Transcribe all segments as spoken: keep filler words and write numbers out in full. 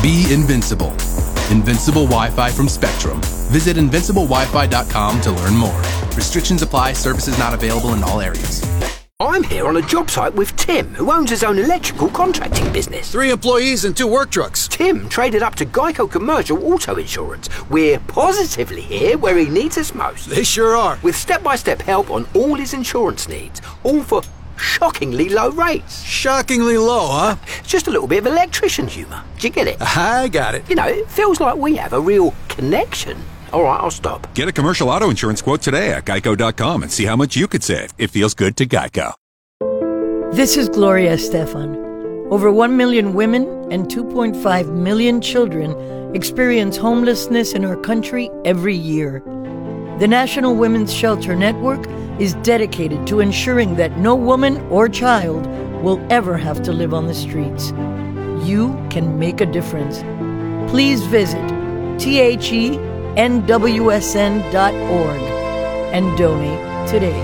Be invincible. Invincible Wi-Fi from Spectrum. Visit invincible wi fi dot com to learn more. Restrictions apply. Services not available in all areas. I'm here on a job site with Tim, who owns his own electrical contracting business. Three employees and two work trucks. Tim traded up to Geico Commercial Auto Insurance. We're positively here where he needs us most. They sure are. With step-by-step help on all his insurance needs, all for shockingly low rates. Shockingly low, huh? Just a little bit of electrician humour. Do you get it? I got it. You know, it feels like we have a real connection. All right, I'll stop. Get a commercial auto insurance quote today at geico dot com and see how much you could save. It feels good to Geico. This is Gloria Estefan. Over one million women and two point five million children experience homelessness in our country every year. The National Women's Shelter Network is dedicated to ensuring that no woman or child will ever have to live on the streets. You can make a difference. Please visit T H E N W S N dot org and donate today.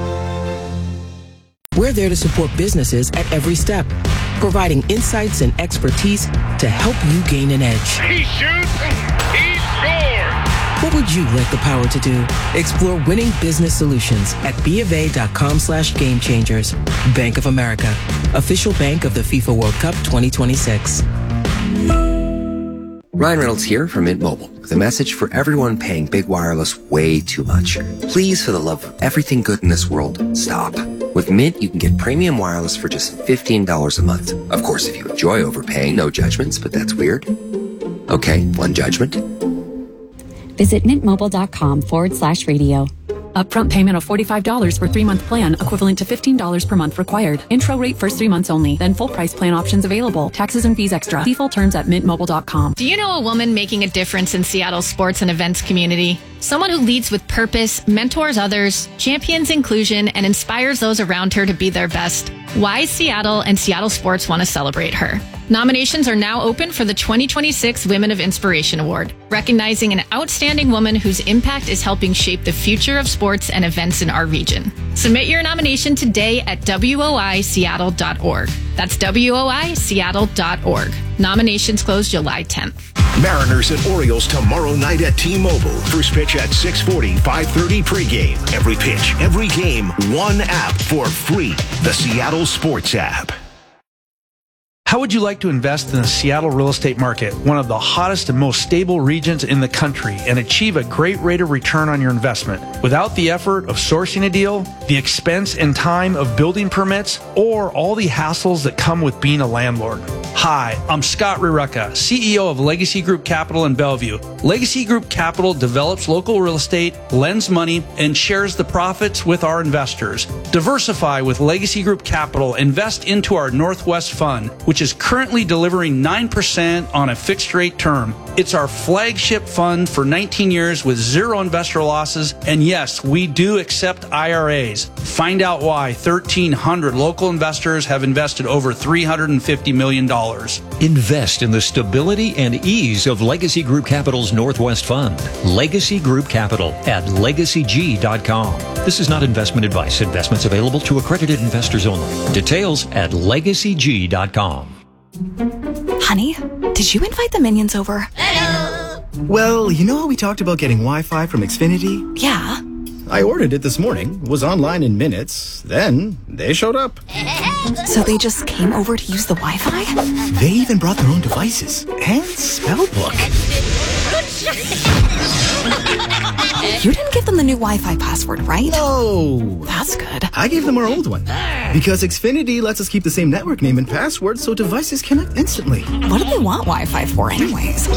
We're there to support businesses at every step, providing insights and expertise to help you gain an edge. He shoots, he scores! What would you like the power to do? Explore winning business solutions at B of A dot com slash game changers. Bank of America, official bank of the FIFA World Cup twenty twenty-six. Ryan Reynolds here from Mint Mobile with a message for everyone paying big wireless way too much. Please, for the love of everything good in this world, stop. With Mint, you can get premium wireless for just fifteen dollars a month. Of course, if you enjoy overpaying, no judgments, but that's weird. Okay, one judgment. Visit mintmobile.com forward slash radio. Upfront payment of forty-five dollars for three-month plan, equivalent to fifteen dollars per month required. Intro rate first three months only, then full price plan options available. Taxes and fees extra. See full terms at mint mobile dot com. Do you know a woman making a difference in Seattle's sports and events community? Someone who leads with purpose, mentors others, champions inclusion, and inspires those around her to be their best. Why Seattle and Seattle Sports want to celebrate her. Nominations are now open for the twenty twenty-six Women of Inspiration Award, recognizing an outstanding woman whose impact is helping shape the future of sports and events in our region. Submit your nomination today at W O I Seattle dot org. That's W O I Seattle dot org. Nominations close July tenth. Mariners and Orioles tomorrow night at T-Mobile. First pitch at six forty, five thirty pregame. Every pitch, every game, one app for free. The Seattle Sports app. How would you like to invest in the Seattle real estate market, one of the hottest and most stable regions in the country, and achieve a great rate of return on your investment without the effort of sourcing a deal, the expense and time of building permits, or all the hassles that come with being a landlord? Hi, I'm Scott Rirucka, C E O of Legacy Group Capital in Bellevue. Legacy Group Capital develops local real estate, lends money, and shares the profits with our investors. Diversify with Legacy Group Capital. Invest into our Northwest Fund, which is currently delivering nine percent on a fixed rate term. It's our flagship fund for nineteen years with zero investor losses. And yes, we do accept I R As. Find out why thirteen hundred local investors have invested over three hundred fifty million dollars. Invest in the stability and ease of Legacy Group Capital's Northwest Fund. Legacy Group Capital at legacy g dot com. This is not investment advice. Investments available to accredited investors only. Details at legacy g dot com. Honey, did you invite the minions over? Well, you know how we talked about getting Wi-Fi from Xfinity? Yeah. I ordered it this morning, was online in minutes, then they showed up. So they just came over to use the Wi-Fi? They even brought their own devices and spell book. You didn't give them the new Wi-Fi password, right? No. That's good. I gave them our old one. Because Xfinity lets us keep the same network name and password so devices connect instantly. What do they want Wi-Fi for anyways?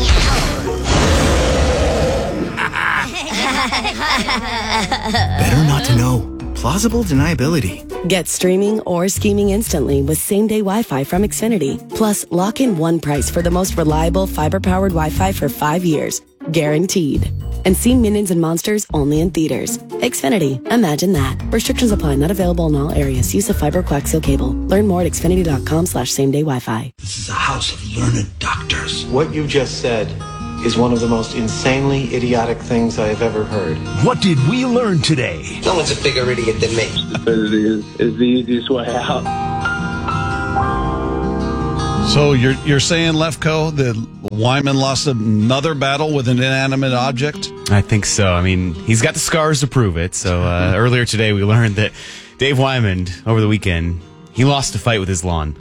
Better not to know. Plausible deniability. Get streaming or scheming instantly with same-day Wi-Fi from Xfinity. Plus, lock in one price for the most reliable fiber-powered Wi-Fi for five years. Guaranteed. And see Minions and Monsters only in theaters. Xfinity. Imagine that. Restrictions apply. Not available in all areas. Use of fiber coaxial cable. Learn more at xfinity dot com slash same-day Wi-Fi. This is a house of learned doctors. What you just said is one of the most insanely idiotic things I have ever heard. What did we learn today? No one's a bigger idiot than me. Stupidity is, is the easiest way out. So you're you're saying, Lefko, that Wyman lost another battle with an inanimate object? I think so. I mean, he's got the scars to prove it. So uh, earlier today, we learned that Dave Wyman, over the weekend, he lost a fight with his lawn.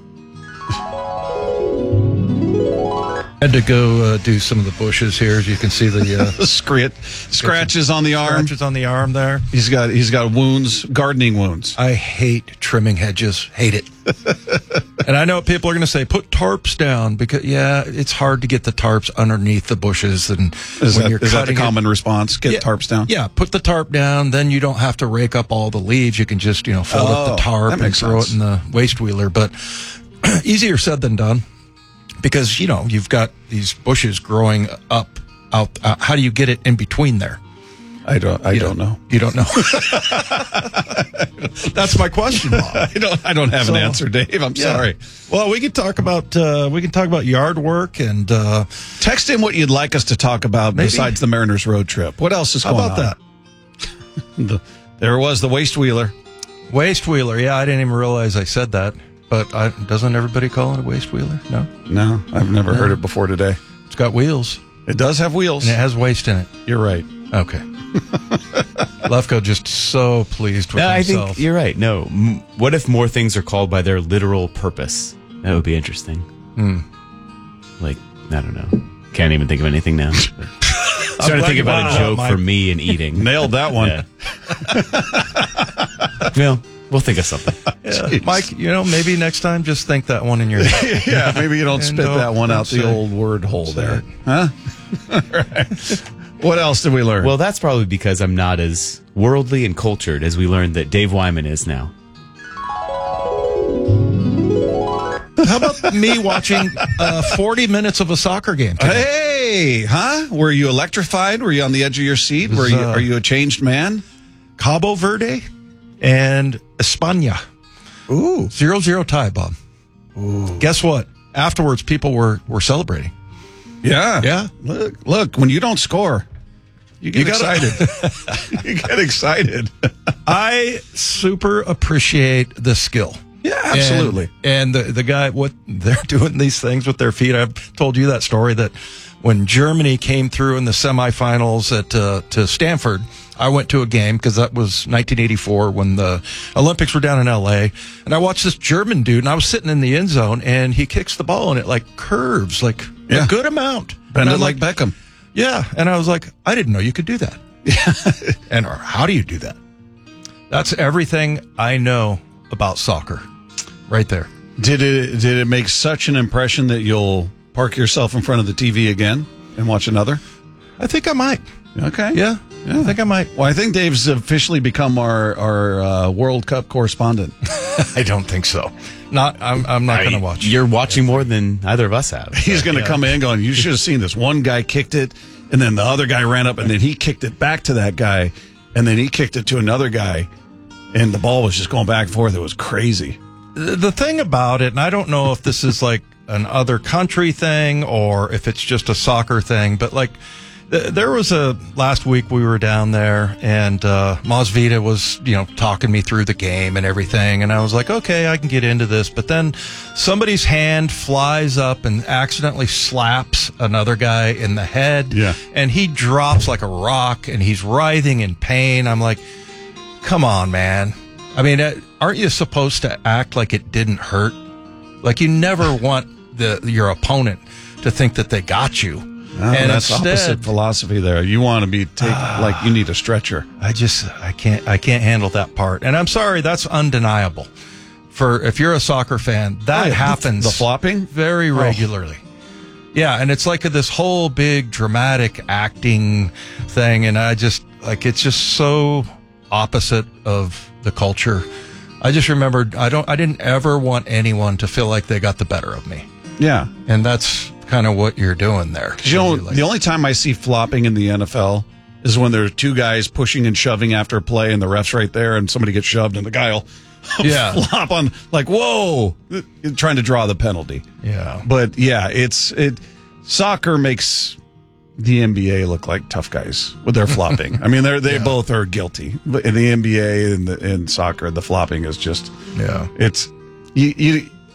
Had to go uh, do some of the bushes here, as you can see the uh, Scrat- scratches on the arm. Scratches on the arm there. He's got he's got wounds, gardening wounds. I hate trimming hedges. Hate it. And I know people are going to say, put tarps down, because yeah, it's hard to get the tarps underneath the bushes. And is when that, you're is that the cutting common it, response? Get yeah, tarps down. Yeah, put the tarp down. Then you don't have to rake up all the leaves. You can just you know fold Oh, up the tarp that and makes throw sense. it in the waste wheeler. But easier said than done. Because, you know, you've got these bushes growing up out. Uh, how do you get it in between there? I don't. I You don't know. You don't know. That's my question, Bob. I don't. I don't have So, an answer, Dave. I'm yeah. sorry. Well, we can talk about uh, we can talk about yard work and uh, Text in what you'd like us to talk about Maybe. besides the Mariners road trip. What else is how going about on? that? The, there was the waste wheeler. Waste wheeler. Yeah, I didn't even realize I said that. But I, doesn't everybody call it a waste wheeler? No, No, I've never No. heard it before today. It's got wheels It does have wheels. and it has waste in it. You're right. Okay. Lefko just so pleased with No, I himself. think you're right. No. M- What if more things are called by their literal purpose? That would be interesting. Hmm. Like, I don't know. Can't even think of anything now. But I'm trying to glad think you about brought a it up, joke Mike. for me and eating. Nailed that one. Yeah. Well, we'll think of something. Yeah. Mike, you know, maybe next time just think that one in your head. Yeah, maybe you don't And spit don't- that one don't out the say- old word hole say there. it. Huh? All right. What else did we learn? Well, that's probably because I'm not as worldly and cultured as we learned that Dave Wyman is now. How about me watching uh, forty minutes of a soccer game today? Hey, huh? Were you electrified? Were you on the edge of your seat? was, Were you? uh, Are you a changed man? Cabo Verde and España. Ooh, Zero zero tie, Bob. Ooh. Guess what? Afterwards, people were, were celebrating. Yeah, Yeah. Look, look. When you don't score, you get You gotta- excited. You get excited. I super appreciate the skill. Yeah, absolutely. And, and the the guy, what they're doing these things with their feet. I've told you that story that when Germany came through in the semifinals at uh, to Stanford, I went to a game because that was nineteen eighty-four when the Olympics were down in L A. And I watched this German dude, and I was sitting in the end zone, and he kicks the ball, and it like curves like Yeah. a good amount. Bend And it I'm like Beckham. Yeah, and I was like, I didn't know you could do that. Yeah, and or how do you do that? That's everything I know about soccer, right there. Did it? Did it make such an impression that you'll park yourself in front of the T V again and watch another? I think I might. Okay. Yeah, I think I might. Well, I think Dave's officially become our our uh, World Cup correspondent. I don't think so. Not. I'm. I'm not I- going to watch. You're watching more than either of us have. He's going to come in going, you should have seen this. One guy kicked it, and then the other guy ran up, and then he kicked it back to that guy, and then he kicked it to another guy, and the ball was just going back and forth. It was crazy. The, the thing about it, and I don't know if this is like an other country thing or if it's just a soccer thing, but like th- there was a last week we were down there and uh, Masvidal was, you know, talking me through the game and everything, and I was like, okay, I can get into this, but then somebody's hand flies up and accidentally slaps another guy in the head, Yeah. and he drops like a rock and he's writhing in pain. I'm like, come on, man. I mean, uh, aren't you supposed to act like it didn't hurt? Like you never want the your opponent to think that they got you. No, and that's instead, opposite philosophy there. You want to be take like you need a stretcher. I just I can't I can't handle that part. And I'm sorry, that's undeniable. For if you're a soccer fan, that Oh, yeah, happens the flopping? very regularly. Yeah, and it's like this whole big dramatic acting thing, and I just like it's just so opposite of the culture. I just remembered I don't I didn't ever want anyone to feel like they got the better of me. Yeah. And that's kind of what you're doing there. 'Cause, you know, the only time I see flopping in the N F L is when there are two guys pushing and shoving after a play, and the ref's right there, and somebody gets shoved, and the guy will Yeah. flop on like, whoa, trying to draw the penalty. Yeah. But yeah, it's it. Soccer makes the N B A look like tough guys with their flopping. I mean, they they Yeah. both are guilty. But in the N B A and the, in soccer, the flopping is just Yeah. It's you, you.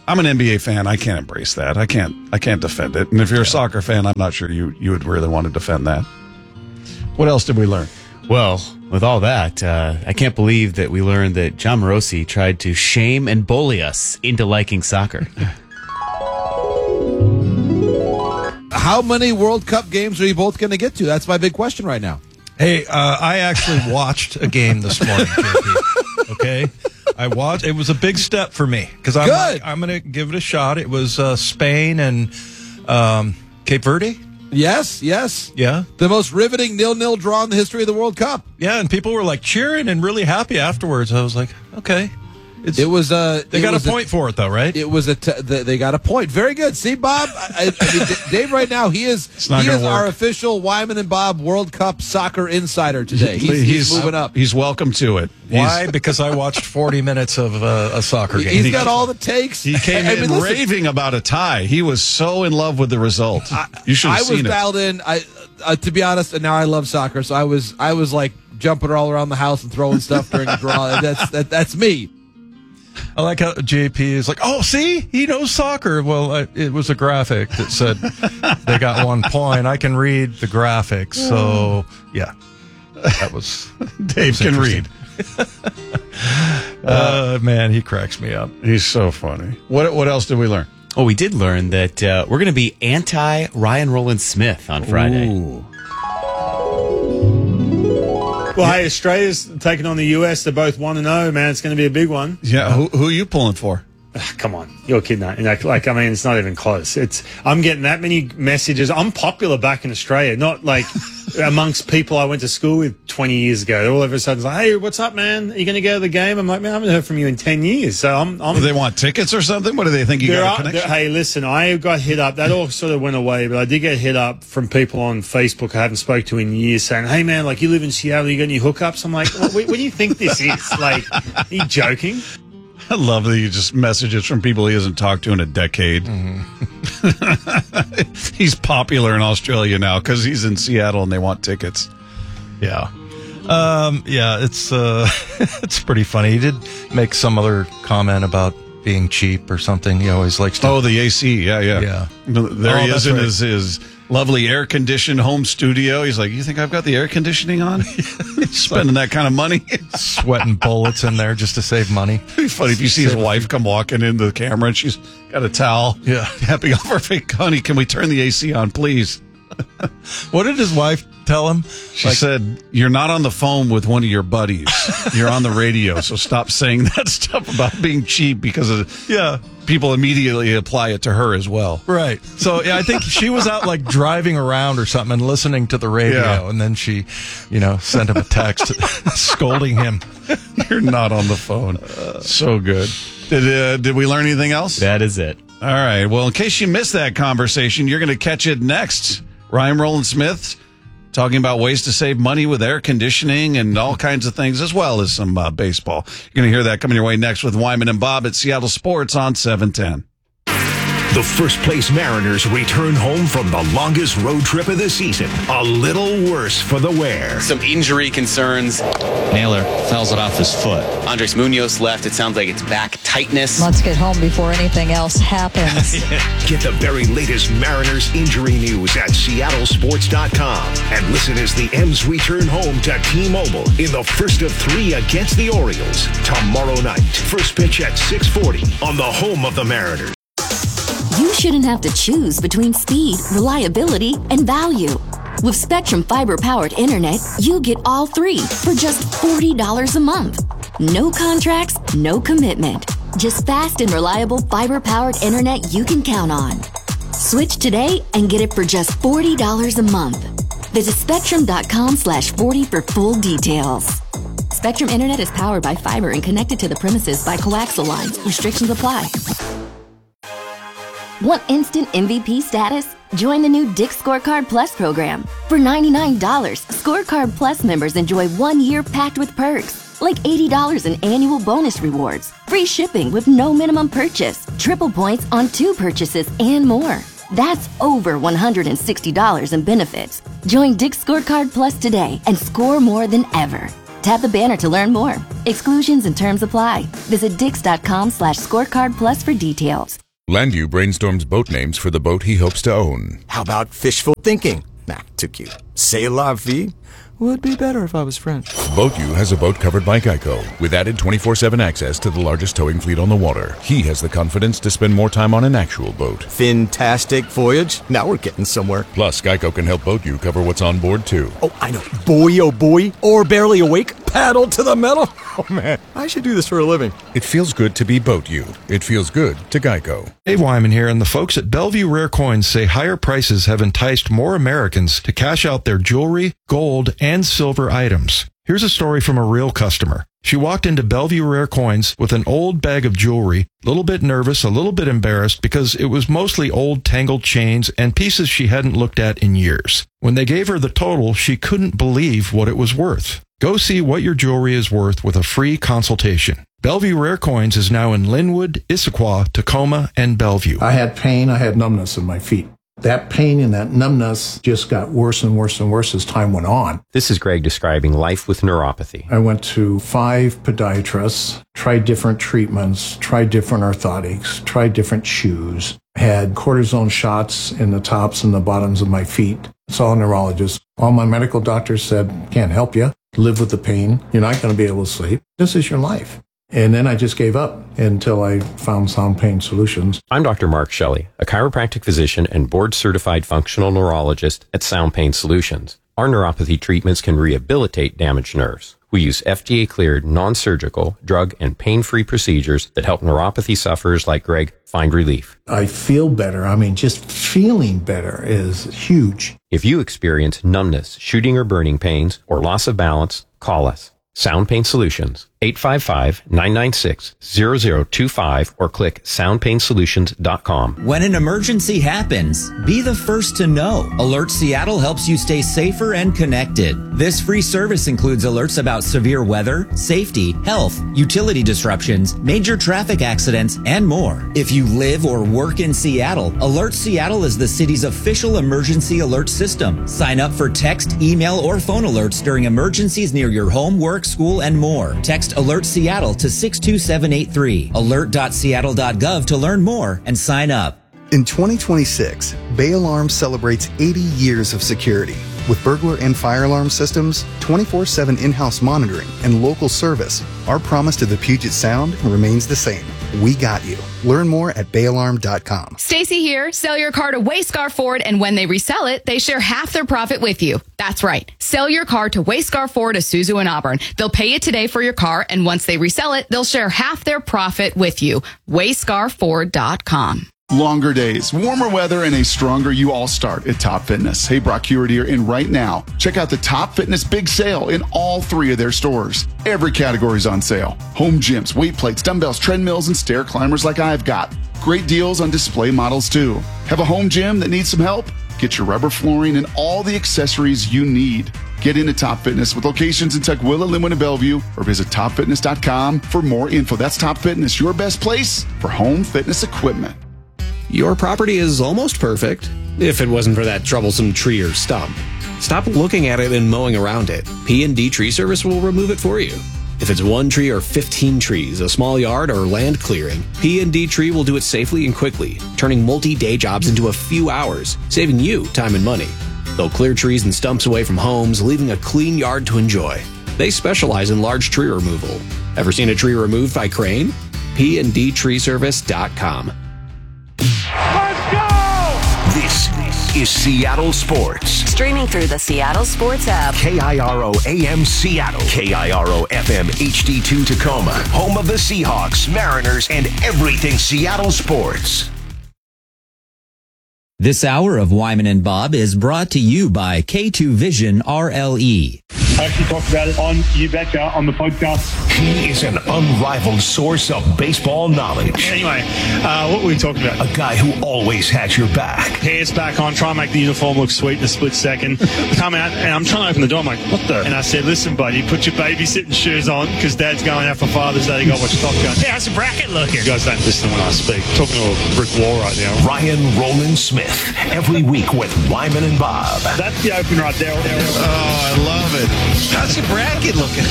I'm an N B A fan. I can't embrace that. I can't. I can't defend it. And if you're a soccer fan, I'm not sure you you would really want to defend that. What else did we learn? Well, with all that, uh, I can't believe that we learned that John Morosi tried to shame and bully us into liking soccer. How many World Cup games are you both going to get to? That's my big question right now. Hey, uh, I actually watched a game this morning, J P. Okay? I watched. It was a big step for me because I'm, Good. I'm going to give it a shot. It was uh, Spain and um, Cape Verde. Yes, yes. Yeah. The most riveting nil-nil draw in the history of the World Cup. Yeah, and people were like cheering and really happy afterwards. I was like, okay. It's, it was uh, They it got was a point for it, though, right? It was a. T- the, they got a point. Very good. See, Bob. I, I mean, D- Dave. Right now, he is not he gonna is our work. official Wyman and Bob World Cup soccer insider today. He's, he's moving up. He's welcome to it. Why? He's- Because I watched forty minutes of uh, a soccer game. He's got all the takes. He came I in mean, listen, raving about a tie. He was so in love with the result. You should have I was seen it. dialed in. I, uh, to be honest, and now I love soccer, so I was I was like jumping all around the house and throwing stuff during the draw. That's that, that's me. I like how J P is like, oh, see, he knows soccer. Well, I, it was a graphic that said they got one point. I can read the graphics, so yeah, that was Dave was can read. uh, man, he cracks me up. He's so funny. What what else did we learn? Oh, we did learn that uh, we're going to be anti Ryan Roland Smith on Friday. Ooh. Well, hey, Australia's taking on the U S. They're both one and zero, man. It's going to be a big one. Yeah, who, who are you pulling for? Come on, you're kidding. Like, like, I mean, it's not even close. It's I'm getting that many messages. I'm popular back in Australia, not like amongst people I went to school with twenty years ago. They're all of a sudden like, hey, what's up, man? Are you going to go to the game? I'm like, man, I haven't heard from you in ten years. So I'm. I'm Do they want tickets or something? What do they think you There got a are- connection? there- hey, listen, I got hit up. That all sort of went away, but I did get hit up from people on Facebook I haven't spoke to in years saying, hey, man, like, you live in Seattle, you got any hookups? I'm like, what, what do you think this is? Like, are you joking? I love that you just messages from people he hasn't talked to in a decade. Mm-hmm. He's popular in Australia now because he's in Seattle and they want tickets. Yeah. Um, yeah, it's uh, it's pretty funny. He did make some other comment about being cheap or something. He always likes to. Oh, the A C. Yeah, yeah. Yeah. There Oh, he is that's in right. his, his lovely air-conditioned home studio. He's like, you think I've got the air conditioning on? Spending that kind of money? Sweating bullets in there just to save money. It'd be funny if you see his wife come walking into the camera and she's got a towel. Yeah. Tapping off her face. Honey, can we turn the A C on, please? What did his wife tell him? She said, you're not on the phone with one of your buddies. You're on the radio, so stop saying that stuff about being cheap because of, Yeah. people immediately apply it to her as well. Right. So yeah, I think she was out like driving around or something and listening to the radio, Yeah. and then she, you know, sent him a text scolding him. You're not on the phone. So good. Did uh, did we learn anything else? That is it. All right. Well, in case you missed that conversation, you're going to catch it next. Ryan Roland Smith talking about ways to save money with air conditioning and all kinds of things, as well as some uh, baseball. You're going to hear that coming your way next with Wyman and Bob at Seattle Sports on seven ten. The first place Mariners return home from the longest road trip of the season. A little worse for the wear. Some injury concerns. Naylor fouls it off his foot. Andres Munoz left. It sounds like it's back tightness. Let's get home before anything else happens. Get the very latest Mariners injury news at Seattle Sports dot com. And listen as the M's return home to T-Mobile in the first of three against the Orioles tomorrow night. First pitch at six forty on the home of the Mariners. You shouldn't have to choose between speed, reliability, and value. With Spectrum Fiber-powered internet, you get all three for just forty dollars a month. No contracts, no commitment. Just fast and reliable fiber-powered internet you can count on. Switch today and get it for just forty dollars a month. Visit spectrum.com slash 40 for full details. Spectrum Internet is powered by fiber and connected to the premises by coaxial lines. Restrictions apply. Want instant M V P status? Join the new Dick's Scorecard Plus program. For ninety-nine dollars, Scorecard Plus members enjoy one year packed with perks, like eighty dollars in annual bonus rewards, free shipping with no minimum purchase, triple points on two purchases, and more. That's over one hundred sixty dollars in benefits. Join Dick's Scorecard Plus today and score more than ever. Tap the banner to learn more. Exclusions and terms apply. Visit Dix.com slash scorecard plus for details. Landview brainstorms boat names for the boat he hopes to own. How about fishful thinking? Nah, too cute. C'est la vie? Would be better if I was French. BoatU has a boat covered by Geico with added twenty-four seven access to the largest towing fleet on the water. He has the confidence to spend more time on an actual boat. Fantastic voyage. Now we're getting somewhere. Plus, Geico can help BoatU cover what's on board, too. Oh, I know. Boy, oh boy. Or barely awake. Paddle to the metal. Oh, man. I should do this for a living. It feels good to be BoatU. It feels good to Geico. Dave Wyman here, and the folks at Bellevue Rare Coins say higher prices have enticed more Americans to cash out their jewelry, gold, and silver items. Here's a story from a real customer. She walked into Bellevue Rare Coins with an old bag of jewelry, a little bit nervous, a little bit embarrassed because it was mostly old tangled chains and pieces she hadn't looked at in years. When they gave her the total, she couldn't believe what it was worth. Go see what your jewelry is worth with a free consultation. Bellevue Rare Coins is now in Linwood, Issaquah, Tacoma, and Bellevue. I had pain. I had numbness in my feet. That pain and that numbness just got worse and worse and worse as time went on. This is Greg describing life with neuropathy. I went to five podiatrists, tried different treatments, tried different orthotics, tried different shoes, had cortisone shots in the tops and the bottoms of my feet. Saw a neurologist. All my medical doctors said, can't help you. Live with the pain. You're not going to be able to sleep. This is your life. And then I just gave up until I found Sound Pain Solutions. I'm Doctor Mark Shelley, a chiropractic physician and board-certified functional neurologist at Sound Pain Solutions. Our neuropathy treatments can rehabilitate damaged nerves. We use F D A-cleared, non-surgical, drug, and pain-free procedures that help neuropathy sufferers like Greg find relief. I feel better. I mean, just feeling better is huge. If you experience numbness, shooting or burning pains, or loss of balance, call us. Sound Pain Solutions, eight five five, nine nine six, zero zero two five, or click sound pain solutions dot com. When an emergency happens, be the first to know. Alert Seattle helps you stay safer and connected. This free service includes alerts about severe weather, safety, health, utility disruptions, major traffic accidents, and more. If you live or work in Seattle, Alert Seattle is the city's official emergency alert system. Sign up for text, email, or phone alerts during emergencies near your home, work, school, and more. Text Alert Seattle to six two seven eight three. alert dot seattle dot gov to learn more and sign up. In twenty twenty-six, Bay Alarm celebrates eighty years of security. With burglar and fire alarm systems, twenty-four seven in-house monitoring, and local service, our promise to the Puget Sound remains the same. We got you. Learn more at bay alarm dot com. Stacy here. Sell your car to Wayscar Ford, and when they resell it, they share half their profit with you. That's right. Sell your car to Wayscar Ford, Isuzu, and Auburn. They'll pay you today for your car, and once they resell it, they'll share half their profit with you. wayscar ford dot com. Longer days, warmer weather, and a stronger you all start at Top Fitness. Hey, Brock Hewitt here, and right now, check out the Top Fitness Big Sale in all three of their stores. Every category is on sale. Home gyms, weight plates, dumbbells, treadmills, and stair climbers like I've got. Great deals on display models, too. Have a home gym that needs some help? Get your rubber flooring and all the accessories you need. Get into Top Fitness with locations in Tukwila, Linwood, and Bellevue, or visit top fitness dot com for more info. That's Top Fitness, your best place for home fitness equipment. Your property is almost perfect, if it wasn't for that troublesome tree or stump. Stop looking at it and mowing around it. P and D Tree Service will remove it for you. If it's one tree or fifteen trees, a small yard, or land clearing, P and D Tree will do it safely and quickly, turning multi-day jobs into a few hours, saving you time and money. They'll clear trees and stumps away from homes, leaving a clean yard to enjoy. They specialize in large tree removal. Ever seen a tree removed by crane? P and D tree service dot com. This is Seattle Sports. Streaming through the Seattle Sports app. K I R O A M Seattle. K I R O F M H D two Tacoma. Home of the Seahawks, Mariners, and everything Seattle sports. This hour of Wyman and Bob is brought to you by K two Vision R L E. I actually talked about it on You Betcha on the podcast. He is an unrivaled source of baseball knowledge. Anyway, uh, what were we talking about? A guy who always has your back. Pants back on, try and make the uniform look sweet in a split second. Come out, and I'm trying to open the door. I'm like, what the? And I said, listen, buddy, put your babysitting shoes on, because Dad's going out for Father's Day. You got to watch Top Gun. Hey, how's the bracket looking? You guys don't listen when I speak. I'm talking to a brick wall right now. Ryan Roland Smith, every week with Wyman and Bob. That's the open right there. Oh, I love it. How's your bracket looking?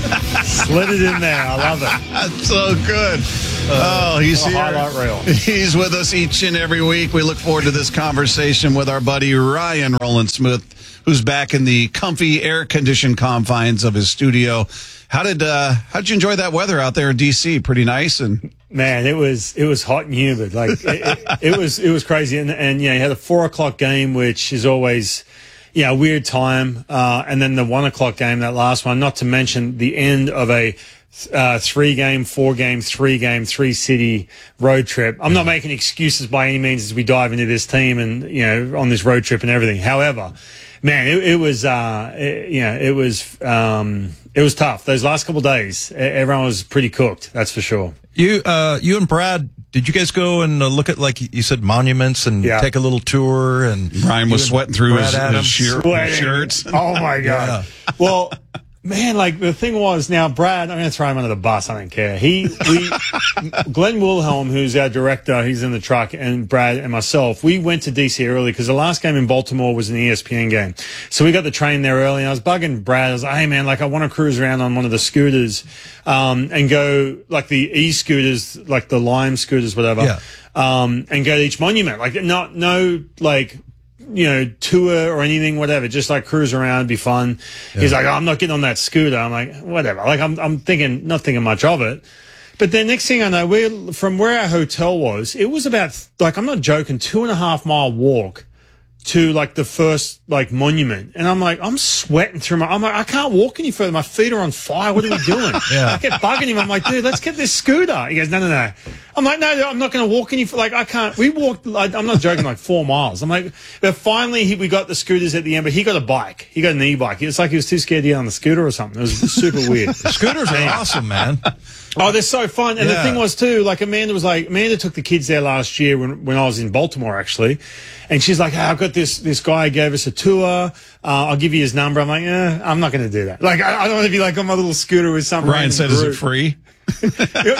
Slid it in there. I love it. That's so good. Uh, oh, he's a here. Highlight reel. He's with us each and every week. We look forward to this conversation with our buddy Ryan Rowland-Smith, who's back in the comfy, air-conditioned confines of his studio. How did uh, how did you enjoy that weather out there in D C? Pretty nice, and man, it was it was hot and humid. Like it, it, it was it was crazy, and and yeah, you had a four o'clock game, which is always yeah a weird time, uh, and then the one o'clock game, that last one. Not to mention the end of a uh, three game, four game, three game, three city road trip. I'm not making excuses by any means as we dive into this team and you know on this road trip and everything. However, man, it, it was uh, it, you know it was. Um, It was tough. Those last couple of days, everyone was pretty cooked. That's for sure. You, uh, you and Brad, did you guys go and uh, look at, like you said, monuments and yeah. take a little tour? And Ryan was sweating through his, his shirt, Sweating. shirts. Oh my god! Yeah. Well, man, like the thing was, now Brad, I'm going to throw him under the bus. I don't care. He, we, Glenn Wilhelm, who's our director, he's in the truck, and Brad and myself, we went to D C early because the last game in Baltimore was an E S P N game. So we got the train there early, and I was bugging Brad. I was like, hey man, like I want to cruise around on one of the scooters, um, and go like the e-scooters, like the Lime scooters, whatever, yeah. um, and go to each monument. Like not, no, like, you know, tour or anything, whatever, just like cruise around, be fun. Yeah. He's like, oh, I'm not getting on that scooter. I'm like, whatever. Like, I'm, I'm thinking, not thinking much of it. But then next thing I know, we're, from where our hotel was, it was about, like, I'm not joking, two and a half mile walk to like the first like monument. And I'm like, I'm sweating through my, I'm like, I can't walk any further. My feet are on fire. What are we doing? Yeah. I kept bugging him. I'm like, dude, let's get this scooter. He goes, no, no, no. I'm like, no, no I'm not going to walk any, like, I can't. We walked, like, I'm not joking, like four miles. I'm like, but finally he, we got the scooters at the end, but he got a bike. He got an e-bike. It's like he was too scared to get on the scooter or something. It was super weird. Scooters are awesome, man. Oh, they're so fun. And yeah. the thing was too, like Amanda was like, Amanda took the kids there last year when, when I was in Baltimore actually. And she's like, hey, I've got this, this guy gave us a tour. Uh, I'll give you his number. I'm like, eh, I'm not going to do that. Like, I, I don't want to be like on my little scooter with some Ryan said, group. is it free? No,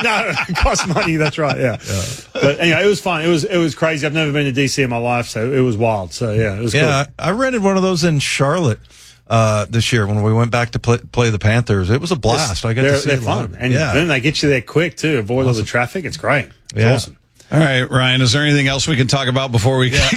it costs money. That's right. Yeah. yeah. But anyway, it was fun. It was, it was crazy. I've never been to D C in my life. So it was wild. So yeah, it was yeah, cool. I rented one of those in Charlotte. Uh, this year when we went back to play, play the Panthers, it was a blast. I got they're, to see they're a fun, lot. and yeah. then they get you there quick too. Avoid awesome. all the traffic. It's great. It's yeah. awesome. All right, Ryan, is there anything else we can talk about before we yeah.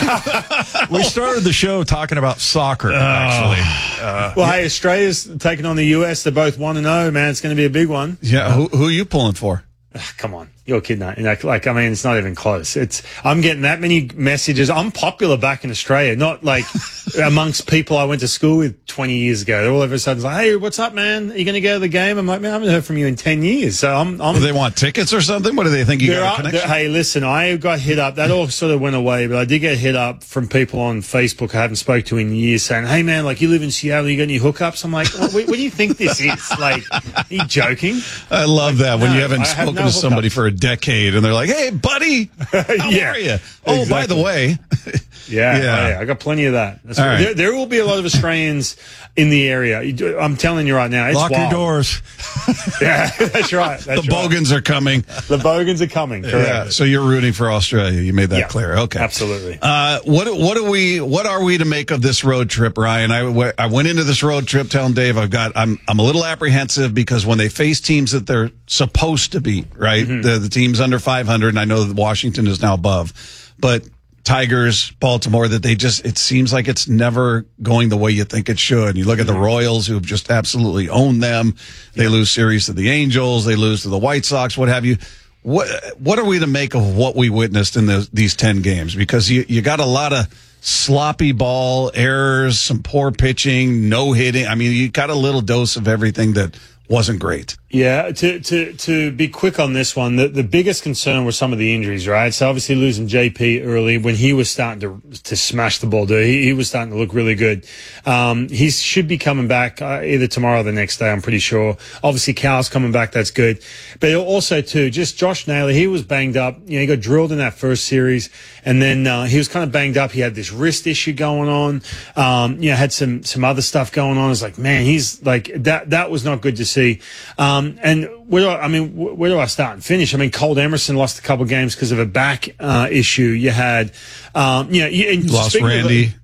We started the show talking about soccer, uh, actually. Uh, well, yeah. hey, Australia's taking on the U S. They're both one and oh, man. It's going to be a big one. Yeah, who, who are you pulling for? Come on. You're kidding. Like, like, I mean, it's not even close. It's, I'm getting that many messages. I'm popular back in Australia, not like amongst people I went to school with twenty years ago. They're all of a sudden like, hey, what's up, man? Are you going to go to the game? I'm like, man, I haven't heard from you in ten years. So I'm, I'm do they want tickets or something? What do they think you got a connection? Hey, listen, I got hit up. That all sort of went away, but I did get hit up from people on Facebook I haven't spoke to in years saying, hey, man, like you live in Seattle, you got any hookups? I'm like, what, what do you think this is? Like, are you joking? I love like, that when no, you haven't I spoken have no to somebody hookups. for a decade and they're like, hey, buddy, how yeah, are you? Oh, exactly. by the way. yeah, yeah. Oh, yeah, I got plenty of that. That's right. there, there will be a lot of Australians in the area. I'm telling you right now. It's Lock wild. your doors. Yeah, that's right. That's the right. Bogans are coming. The Bogans are coming. Correct. Yeah, so you're rooting for Australia. You made that yeah, clear. Okay. Absolutely. Uh, what, what do we, what are we to make of this road trip, Ryan? I, I went into this road trip telling Dave I've got, I'm, I'm a little apprehensive because when they face teams that they're supposed to beat, right? Mm-hmm. The, the team's under five hundred, and I know that Washington is now above, but Tigers, Baltimore, that they just, it seems like it's never going the way you think it should. You look at the Royals, who've just absolutely owned them. They yeah. lose series to the Angels. They lose to the White Sox, what have you. What, what are we to make of what we witnessed in the, these ten games? Because you, you got a lot of sloppy ball, errors, some poor pitching, no hitting. I mean, you got a little dose of everything that wasn't great. Yeah, to to to be quick on this one, the, the biggest concern was some of the injuries, right? So obviously losing J P early when he was starting to to smash the ball, dude. He, he was starting to look really good. Um, he should be coming back uh, either tomorrow or the next day, I'm pretty sure. Obviously, Cal's coming back, that's good. But also, too, just Josh Naylor, he was banged up. You know, he got drilled in that first series, and then uh, he was kind of banged up. He had this wrist issue going on. Um, you know, had some some other stuff going on. It's like, man, he's like, that that was not good to see. Um, and where do I, I mean, where do I start and finish? I mean, Colt Emerson lost a couple of games because of a back uh, issue. You had, um, you know, you, and lost speaking Randy. Of,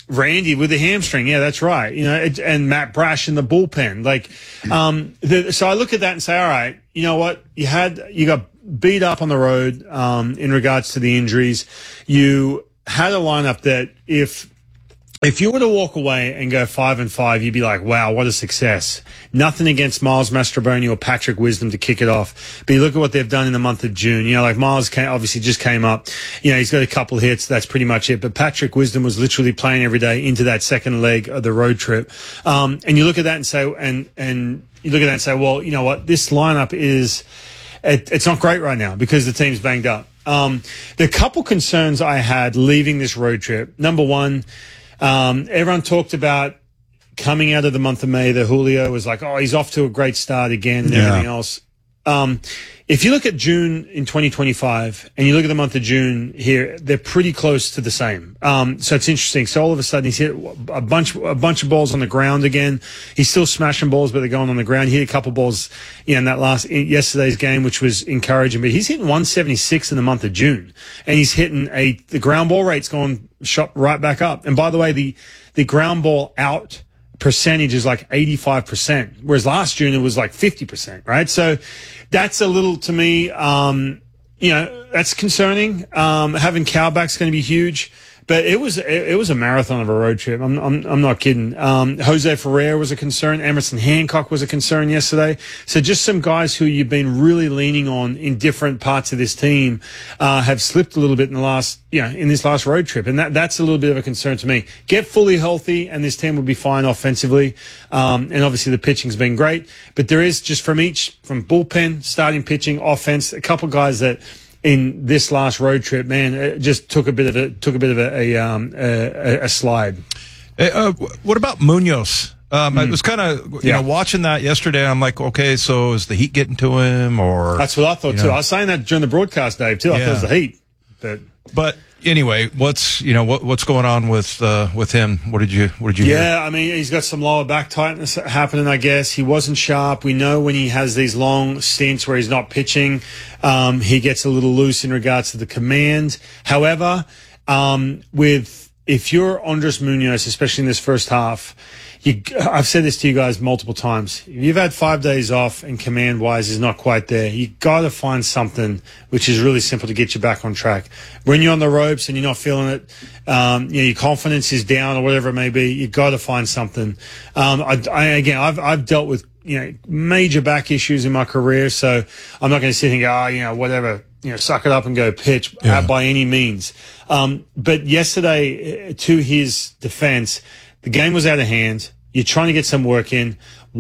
Randy with the hamstring. Yeah, that's right. You know, it, and Matt Brash in the bullpen. Like, um, the, so I look at that and say, all right, you know what? You had, you got beat up on the road, um, in regards to the injuries. You had a lineup that if, if you were to walk away and go five and five, you'd be like, wow, what a success. Nothing against Miles Mastrobuoni or Patrick Wisdom to kick it off. But you look at what they've done in the month of June. You know, like Miles came, obviously just came up. You know, he's got a couple hits. That's pretty much it. But Patrick Wisdom was literally playing every day into that second leg of the road trip. Um, and you look at that and say, and, and you look at that and say, well, you know what? This lineup is, it, it's not great right now because the team's banged up. Um, the couple concerns I had leaving this road trip. Number one, Um, everyone talked about coming out of the month of May that Julio was like, oh, he's off to a great start again and Yeah. everything else. Um, if you look at June in twenty twenty-five and you look at the month of June here, they're pretty close to the same. Um, so it's interesting. So all of a sudden he's hit a bunch, a bunch of balls on the ground again. He's still smashing balls, but they're going on the ground. He hit a couple balls, you know, in that last, in yesterday's game, which was encouraging, but he's hitting one seventy-six in the month of June and he's hitting a, the ground ball rate's gone shot right back up. And by the way, the, the ground ball out percentage is like eighty-five percent, whereas last June it was like fifty percent, right? So that's a little, to me, um, you know, that's concerning. Um, having Cowback's going to be huge, but it was, it, it was a marathon of a road trip. I'm, I'm, I'm not kidding. Um, Jose Ferrer was a concern. Emerson Hancock was a concern yesterday. So just some guys who you've been really leaning on in different parts of this team, uh, have slipped a little bit in the last, you know, in this last road trip. And that, that's a little bit of a concern to me. Get fully healthy and this team will be fine offensively. Um, and obviously the pitching's been great, but there is just from each, from bullpen, starting pitching, offense, a couple guys that, in this last road trip, man, it just took a bit of a took a bit of a a, um, a, a slide. Uh, what about Munoz? Um, mm. I was kind of you Yeah. know watching that yesterday. I'm like, okay, so is the heat getting to him, or That's what I thought you too. know? I was saying that during the broadcast, Dave, too. I thought it was the heat, but But anyway, what's you know what what's going on with uh, with him? What did you what did you hear? yeah, I mean, he's got some lower back tightness happening, I guess. He wasn't sharp. We know when he has these long stints where he's not pitching, um, he gets a little loose in regards to the command. However, um, with if you're Andres Munoz, especially in this first half, you, I've said this to you guys multiple times. If you've had five days off and command wise is not quite there, you got to find something which is really simple to get you back on track. When you're on the ropes and you're not feeling it, um, you know, your confidence is down or whatever it may be, you got to find something. Um, I, I, again, I've, I've dealt with, you know, major back issues in my career. So I'm not going to sit and go, oh, you know, whatever, you know, suck it up and go pitch Yeah. uh, by any means. Um, but yesterday, uh, to his defense, the game was out of hand. You're trying to get some work in.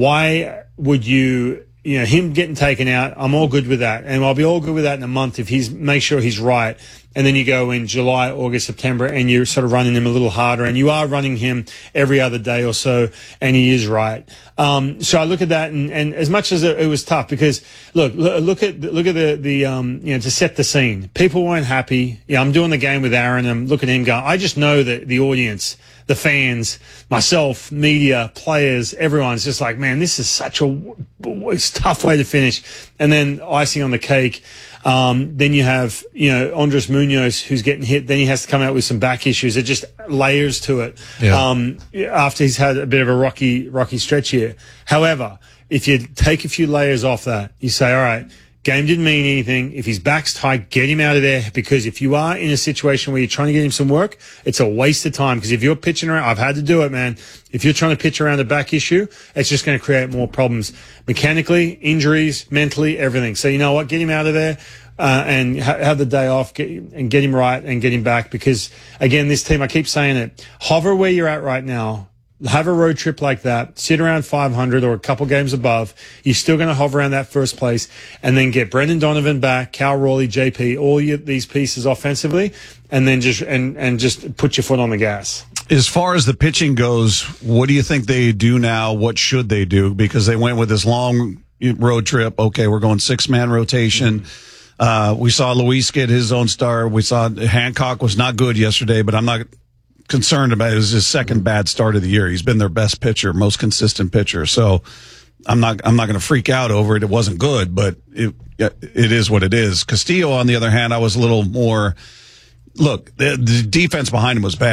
Why would you, you know, him getting taken out? I'm all good with that. And I'll be all good with that in a month if he's, make sure he's right. And then you go in July, August, September, and you're sort of running him a little harder. And you are running him every other day or so, and he is right. Um, so I look at that, and, and as much as it, it was tough, because look, look, look at look at the the um, you know, to set the scene. People weren't happy. Yeah, I'm doing the game with Aaron. And I'm looking at him going, I just know that the audience, the fans, myself, media, players, everyone's just like, man, this is such a it's a tough way to finish. And then icing on the cake. Um, then you have, you know, Andres Munoz who's getting hit. Then he has to come out with some back issues. It just layers to it. Yeah. Um, after he's had a bit of a rocky, rocky stretch here. However, if you take a few layers off that, you say, all right, game didn't mean anything. If his back's tight, get him out of there, because if you are in a situation where you're trying to get him some work, it's a waste of time. Because if you're pitching around, I've had to do it, man. If you're trying to pitch around a back issue, it's just going to create more problems mechanically, injuries, mentally, everything. So you know what? Get him out of there. Uh, and ha- have the day off, get, and get him right and get him back. Because again, this team, I keep saying it, hover where you're at right now. Have a road trip like that, sit around five hundred or a couple games above. You're still going to hover around that first place, and then get Brendan Donovan back, Cal Raleigh, J P, all your, these pieces offensively, and then just and and just put your foot on the gas. As far as the pitching goes, what do you think they do now? What should they do? Because they went with this long road trip. Okay, we're going six man rotation. Uh, we saw Luis get his own start. We saw Hancock was not good yesterday, but I'm not concerned about it. It was his second bad start of the year. He's been their best pitcher, most consistent pitcher. So I'm not, I'm not going to freak out over it. It wasn't good, but it, it is what it is. Castillo, on the other hand, I was a little more, look, the, the defense behind him was bad.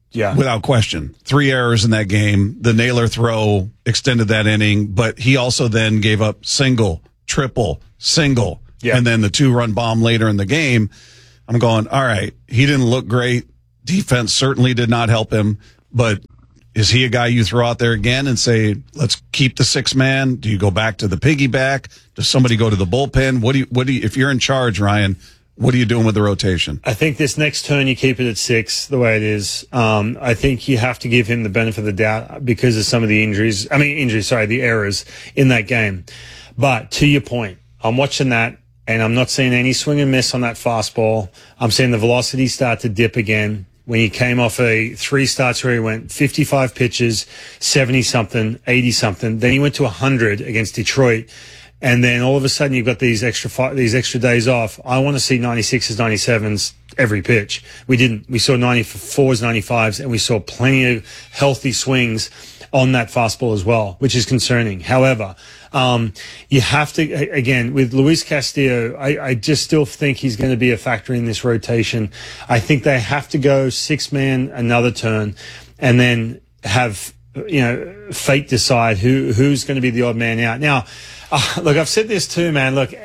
Yeah. Without question. Three errors in that game. The Naylor throw extended that inning, but he also then gave up single, triple, single, Yeah. and then the two-run bomb later in the game. I'm going, all right, he didn't look great. Defense certainly did not help him, but is he a guy you throw out there again and say, let's keep the six man? Do you go back to the piggyback? Does somebody go to the bullpen? What do you, what do you, if you're in charge, Ryan, what are you doing with the rotation? I think this next turn you keep it at six, the way it is. Um, I think you have to give him the benefit of the doubt because of some of the injuries. I mean, injuries, sorry, the errors in that game. But to your point, I'm watching that and I'm not seeing any swing and miss on that fastball. I'm seeing the velocity start to dip again. When he came off a three starts where he went fifty-five pitches, seventy something, eighty something. Then he went to one hundred against Detroit. And then all of a sudden you've got these extra five, these extra days off. I want to see ninety-sixes, ninety-sevens every pitch. We didn't. We saw ninety-fours, ninety-fives, and we saw plenty of healthy swings on that fastball as well, which is concerning. However, um, you have to, again, with Luis Castillo, I, I just still think he's going to be a factor in this rotation. I think they have to go six man another turn and then have, you know, fate decide who, who's going to be the odd man out. Now, uh, look, I've said this too, man. Look,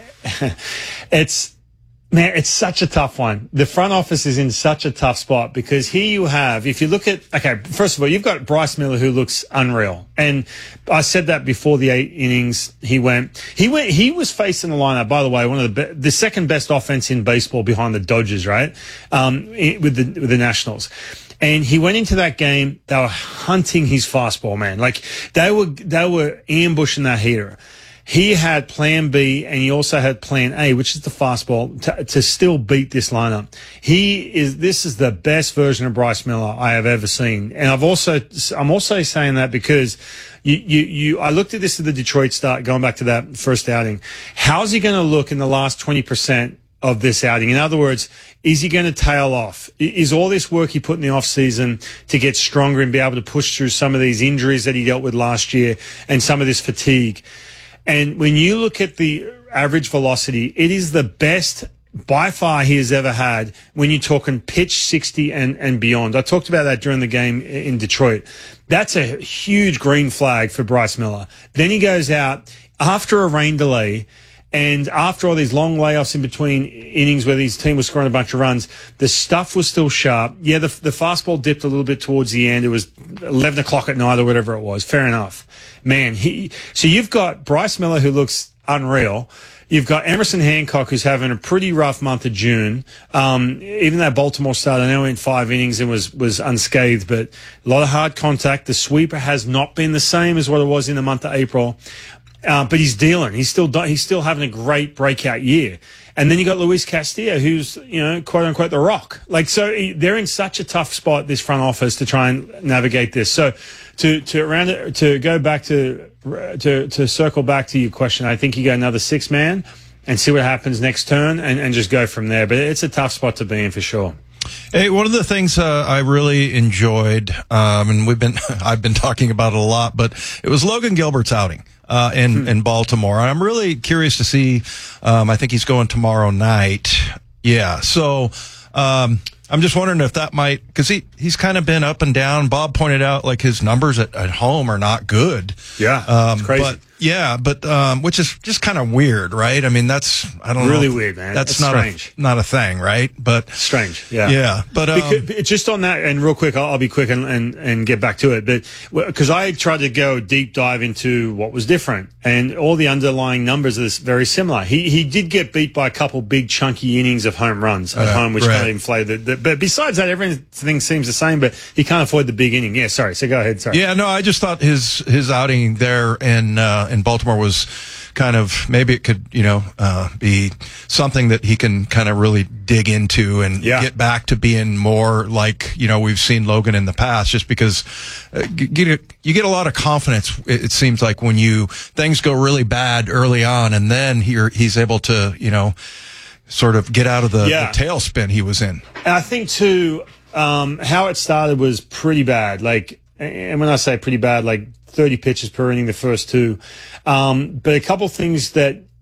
it's, man, it's such a tough one. The front office is in such a tough spot because here you have, if you look at, okay, first of all, you've got Bryce Miller who looks unreal. And I said that before the eight innings he went. He went, he was facing the lineup, by the way, one of the, be, the second best offense in baseball behind the Dodgers, right? Um, with the, with the Nationals. And he went into that game, they were hunting his fastball, man. Like, they were, they were ambushing that heater. He had plan B and he also had plan A, which is the fastball, to, to still beat this lineup. He is, this is the best version of Bryce Miller I have ever seen. And I've also, I'm also saying that because you, you, you, I looked at this at the Detroit start, going back to that first outing. How's he going to look in the last twenty percent of this outing? In other words, is he going to tail off? Is all this work he put in the off season to get stronger and be able to push through some of these injuries that he dealt with last year and some of this fatigue? And when you look at the average velocity, it is the best by far he has ever had when you're talking pitch sixty and, and beyond. I talked about that during the game in Detroit. That's a huge green flag for Bryce Miller. Then he goes out after a rain delay and after all these long layoffs in between innings where his team was scoring a bunch of runs, the stuff was still sharp. Yeah, the, the fastball dipped a little bit towards the end. It was eleven o'clock at night or whatever it was. Fair enough. Man, he, so you've got Bryce Miller who looks unreal. You've got Emerson Hancock who's having a pretty rough month of June. Um, even that Baltimore start, I know he went five innings and was, was unscathed, but a lot of hard contact. The sweeper has not been the same as what it was in the month of April. Uh, but he's dealing. He's still, he's still having a great breakout year. And then you got Luis Castillo, who's, you know, quote unquote, the rock. Like, so they're in such a tough spot, this front office, to try and navigate this. So to, to around it, to go back to, to, to circle back to your question, I think you go another six man and see what happens next turn and, and just go from there. But it's a tough spot to be in for sure. Hey, one of the things uh, I really enjoyed, um, and we've been, I've been talking about it a lot, but it was Logan Gilbert's outing. Uh, in, in Baltimore. And I'm really curious to see, um, I think he's going tomorrow night. Yeah. So, um, I'm just wondering if that might, cause he, he's kind of been up and down. Bob pointed out like his numbers at, at home are not good. Yeah. Um, it's crazy. But, yeah, but, um, which is just kind of weird, right? I mean, that's, I don't really know. Really weird, man. That's it's not strange. a, not a thing, right? But strange. Yeah. Yeah. But, um, because, just on that, and real quick, I'll, I'll be quick and, and, and get back to it. But because I tried to go deep dive into what was different and all the underlying numbers are very similar. He, he did get beat by a couple big chunky innings of home runs at uh, home, which right. kind of inflated the, the, but besides that, everything seems the same, but he can't afford the big inning. Yeah. Sorry. So go ahead. Sorry. Yeah. No, I just thought his, his outing there in, uh, in Baltimore was kind of, maybe it could, you know, uh, be something that he can kind of really dig into and yeah. get back to being more like, you know, we've seen Logan in the past, just because uh, you get, you get a lot of confidence. It, it seems like when you, things go really bad early on and then he, he's able to, you know, sort of get out of the, yeah. the tailspin he was in. And I think too, um, how it started was pretty bad. Like, and when I say pretty bad, like thirty pitches per inning, the first two. Um, but a couple things that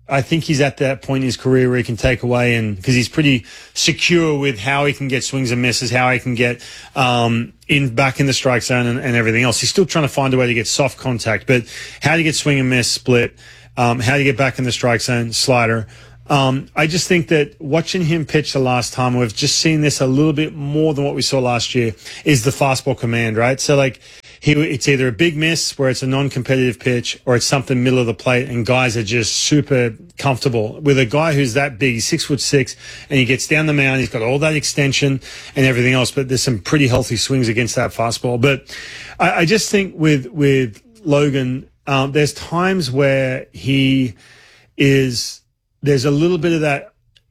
I think he's at that point in his career where he can take away, and because he's pretty secure with how he can get swings and misses, how he can get um, in back in the strike zone and, and everything else. He's still trying to find a way to get soft contact, but how do you get swing and miss, split? Um, how do you get back in the strike zone, slider? Um, I just think that watching him pitch the last time, we've just seen this a little bit more than what we saw last year, is the fastball command, right? So like, He, it's either a big miss where it's a non-competitive pitch, or it's something middle of the plate, and guys are just super comfortable with a guy who's that big. He's six foot six, and he gets down the mound. He's got all that extension and everything else, but there's some pretty healthy swings against that fastball. But I, I just think with with Logan, um, there's times where he is there's a little bit of that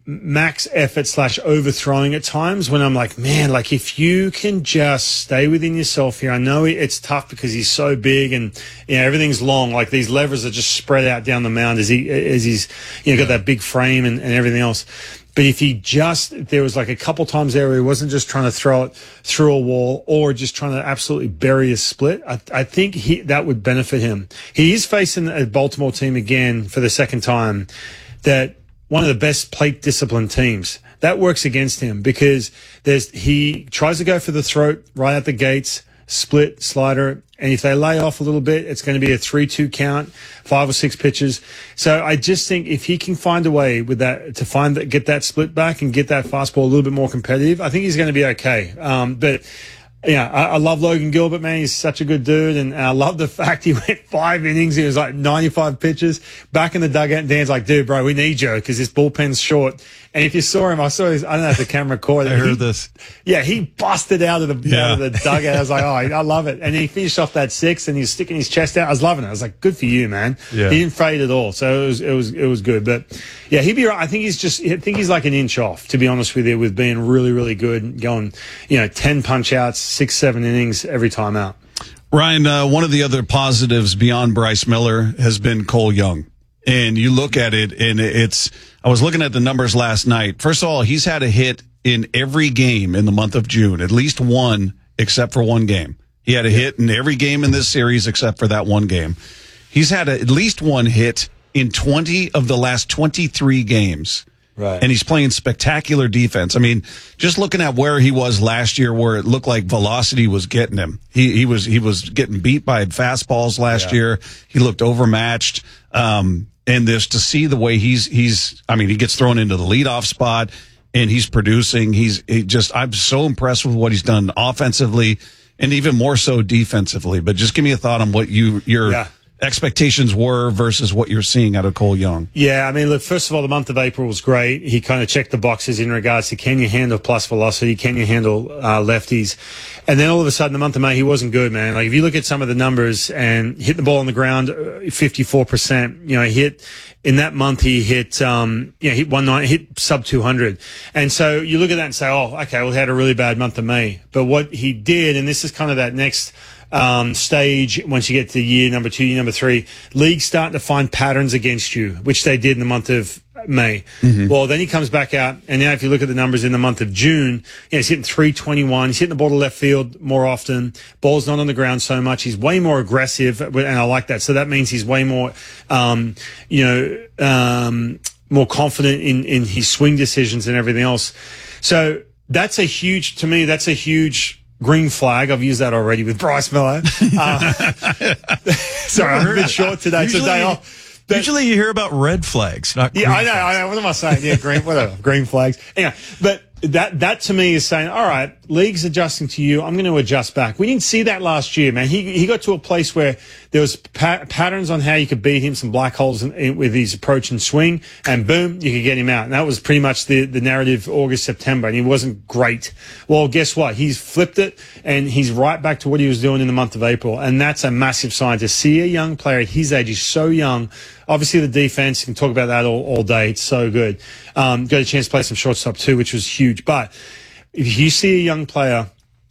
max effort slash overthrowing at times when I'm like, man, like if you can just stay within yourself here. I know it's tough because he's so big and you know everything's long. Like these levers are just spread out down the mound as he as he's you know got that big frame and, and everything else. But if he just if there was like a couple times there where he wasn't just trying to throw it through a wall or just trying to absolutely bury his split, I, I think he that would benefit him. He is facing a Baltimore team again for the second time that. One of the best plate discipline teams. That works against him because there's he tries to go for the throat right at the gates, split, slider, and if they lay off a little bit, it's going to be a three two count, five or six pitches. So I just think if he can find a way with that to find that, get that split back and get that fastball a little bit more competitive, I think he's going to be okay. Um, but yeah, I, I love Logan Gilbert, man. He's such a good dude. And I love the fact he went five innings. He was like ninety-five pitches back in the dugout. And Dan's like, dude, bro, we need you because this bullpen's short. And if you saw him, I saw his, I don't know if the camera caught it. I heard he, this. Yeah, he busted out of the, yeah. out of the dugout. I was like, oh, I love it. And he finished off that six and he's sticking his chest out. I was loving it. I was like, good for you, man. Yeah. He didn't fade at all. So it was, it was, it was good. But yeah, he'd be right. I think he's just, I think he's like an inch off, to be honest with you, with being really, really good, going, you know, ten punch outs, six, seven innings every time out. Ryan, uh, one of the other positives beyond Bryce Miller has been Cole Young. And you look at it, and it's, I was looking at the numbers last night. First of all, he's had a hit in every game in the month of June, at least one, except for one game. He had a hit in every game in this series except for that one game. He's had a, at least one hit in twenty of the last twenty-three games. Right. And he's playing spectacular defense. I mean, just looking at where he was last year, where it looked like velocity was getting him. He, he was, he was getting beat by fastballs last yeah. year. He looked overmatched. Um, and this to see the way he's, he's, I mean, he gets thrown into the leadoff spot and he's producing. He's he just, I'm so impressed with what he's done offensively and even more so defensively. But just give me a thought on what you, your, yeah. expectations were versus what you're seeing out of Cole Young. Yeah, I mean, look, first of all, the month of April was great. He kind of checked the boxes in regards to can you handle plus velocity, can you handle uh, lefties? And then all of a sudden, the month of May, he wasn't good, man. Like, if you look at some of the numbers and hit the ball on the ground, fifty-four percent, you know, hit in that month, he hit, um, you know, hit one nine, hit sub two hundred. And so you look at that and say, oh, okay, well, he had a really bad month of May. But what he did, and this is kind of that next Um, stage, once you get to year number two, year number three, leagues starting to find patterns against you, which they did in the month of May. Mm-hmm. Well, then he comes back out, and now if you look at the numbers in the month of June, you know, he's hitting three twenty-one, he's hitting the ball to left field more often, ball's not on the ground so much, he's way more aggressive, and I like that. So that means he's way more, um, you know, um, more confident in, in his swing decisions and everything else. So that's a huge, to me, that's a huge green flag. I've used that already with Bryce Miller. Uh, sorry, I'm a bit short today. Usually, today off. But, usually you hear about red flags, not green yeah, I know, flags. I know. What am I saying? Yeah, green, whatever, green flags. Anyway, but that that to me is saying, all right, league's adjusting to you. I'm going to adjust back. We didn't see that last year, man. He he got to a place where there was pa- patterns on how you could beat him, some black holes in, in, with his approach and swing, and boom, you could get him out. And that was pretty much the the narrative August, September, and he wasn't great. Well, guess what? He's flipped it, and he's right back to what he was doing in the month of April, and that's a massive sign to see a young player at his age. He's so young. Obviously, the defense, you can talk about that all, all day. It's so good. Um, got a chance to play some shortstop too, which was huge. But if you see a young player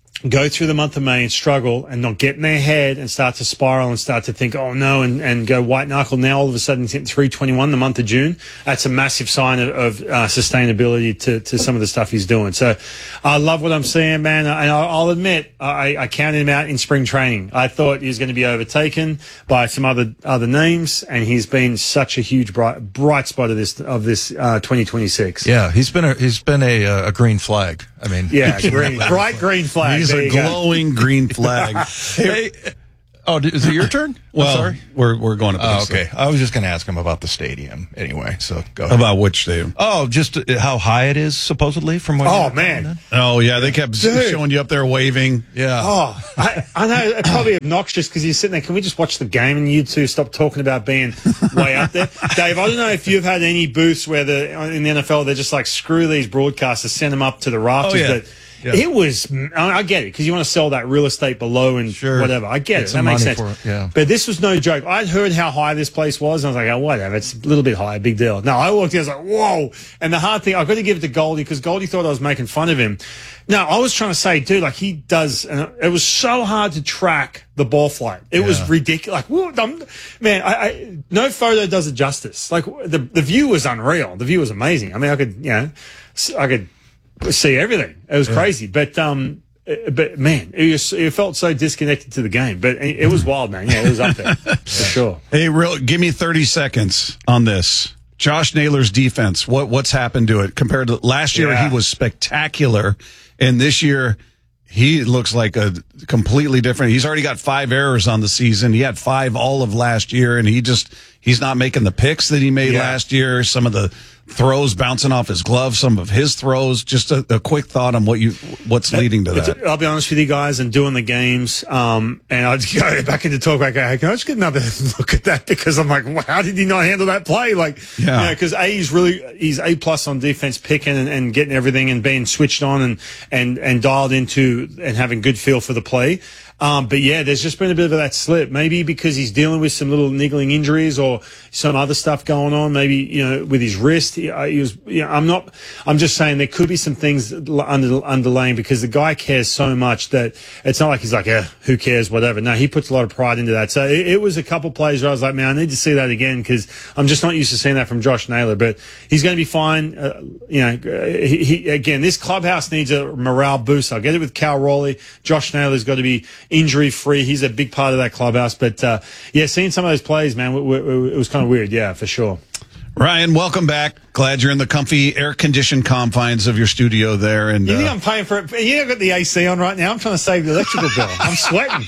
go through the month of May and struggle and not get in their head and start to spiral and start to think, oh no, and, and go white knuckle. Now all of a sudden it's hitting three twenty-one the month of June. That's a massive sign of, of uh, sustainability to, to some of the stuff he's doing. So I love what I'm seeing, man. And I'll admit, I, I counted him out in spring training. I thought he was going to be overtaken by some other other names, and he's been such a huge bright bright spot of this of this uh, twenty twenty-six. Yeah, he's been a he's been a, a green flag. I mean, yeah, green, bright green flag. He's a glowing green flag. Hey, oh, is it your turn? Well, I'm sorry, we're we're going to. Oh, okay, I was just going to ask him about the stadium anyway. So go ahead. About which stadium? Oh, just how high it is supposedly from what? Oh man. Oh yeah, they kept Dude. showing you up there waving. Yeah. Oh, I, I know it's probably obnoxious because you're sitting there. Can we just watch the game and you two stop talking about being way up there? Dave, I don't know if you've had any booths where the in the N F L they're just like screw these broadcasters, send them up to the rafters. Oh, yeah. But Yeah. it was, I get it, because you want to sell that real estate below and Sure. whatever. I get Get it. That some makes money sense. for it, yeah. But this was no joke. I'd heard how high this place was, and I was like, oh, whatever. It's a little bit high, big deal. No, I walked in, I was like, whoa. And the hard thing, I've got to give it to Goldie, because Goldie thought I was making fun of him. No, I was trying to say, dude, like he does, and it was so hard to track the ball flight. It Yeah. was ridiculous. Like, whoa, I'm- man, I, I, no photo does it justice. Like the the view was unreal. The view was amazing. I mean, I could, you know, s- I could see everything. It was Yeah. crazy. But um, uh, but man, it, was, it felt so disconnected to the game. But it, it was wild, man. Yeah, it was up there for sure. Hey, real, give me thirty seconds on this. Josh Naylor's defense. What what's happened to it compared to last year? Yeah. He was spectacular, and this year he looks like a completely different. He's already got five errors on the season. He had five all of last year, and he just he's not making the picks that he made Yeah. last year. Some of the throws bouncing off his glove, some of his throws. Just a, a quick thought on what you what's leading to that. I'll be honest with you guys, and doing the games, um, and I'd go back into talk back. Hey, can I just get another look at that? Because I'm like, wow, how did he not handle that play? Like, Yeah. you know, because A, he's really he's A plus on defense, picking and, and getting everything and being switched on and and and dialed into and having good feel for the play. Um, but yeah, there's just been a bit of that slip. Maybe because he's dealing with some little niggling injuries or some other stuff going on. Maybe, you know, with his wrist. He, uh, he was, you know, I'm not, I'm just saying there could be some things under, underlaying because the guy cares so much that it's not like he's like, eh, who cares, whatever. No, he puts a lot of pride into that. So it, it was a couple plays where I was like, man, I need to see that again because I'm just not used to seeing that from Josh Naylor. But he's going to be fine. Uh, you know, he, he, again, this clubhouse needs a morale boost. I'll get it with Cal Raleigh. Josh Naylor's got to be injury free. He's a big part of that clubhouse. But uh, yeah, seeing some of those plays, man, w- w- it was kind of weird. Yeah, for sure. Ryan, welcome back. Glad you're in the comfy, air-conditioned confines of your studio there. And You think uh, I'm paying for it? You got the A C on right now. I'm trying to save the electrical bill. I'm sweating.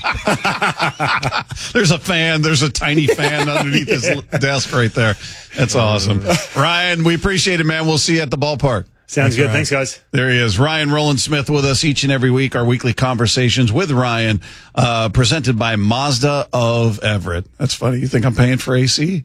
there's a fan. There's a tiny fan underneath his desk right there. That's awesome. Ryan, we appreciate it, man. We'll see you at the ballpark. Sounds Thanks, good. Ryan. Thanks, guys. There he is. Ryan Roland Smith with us each and every week. Our weekly conversations with Ryan, uh, presented by Mazda of Everett. That's funny. You think I'm paying for A C?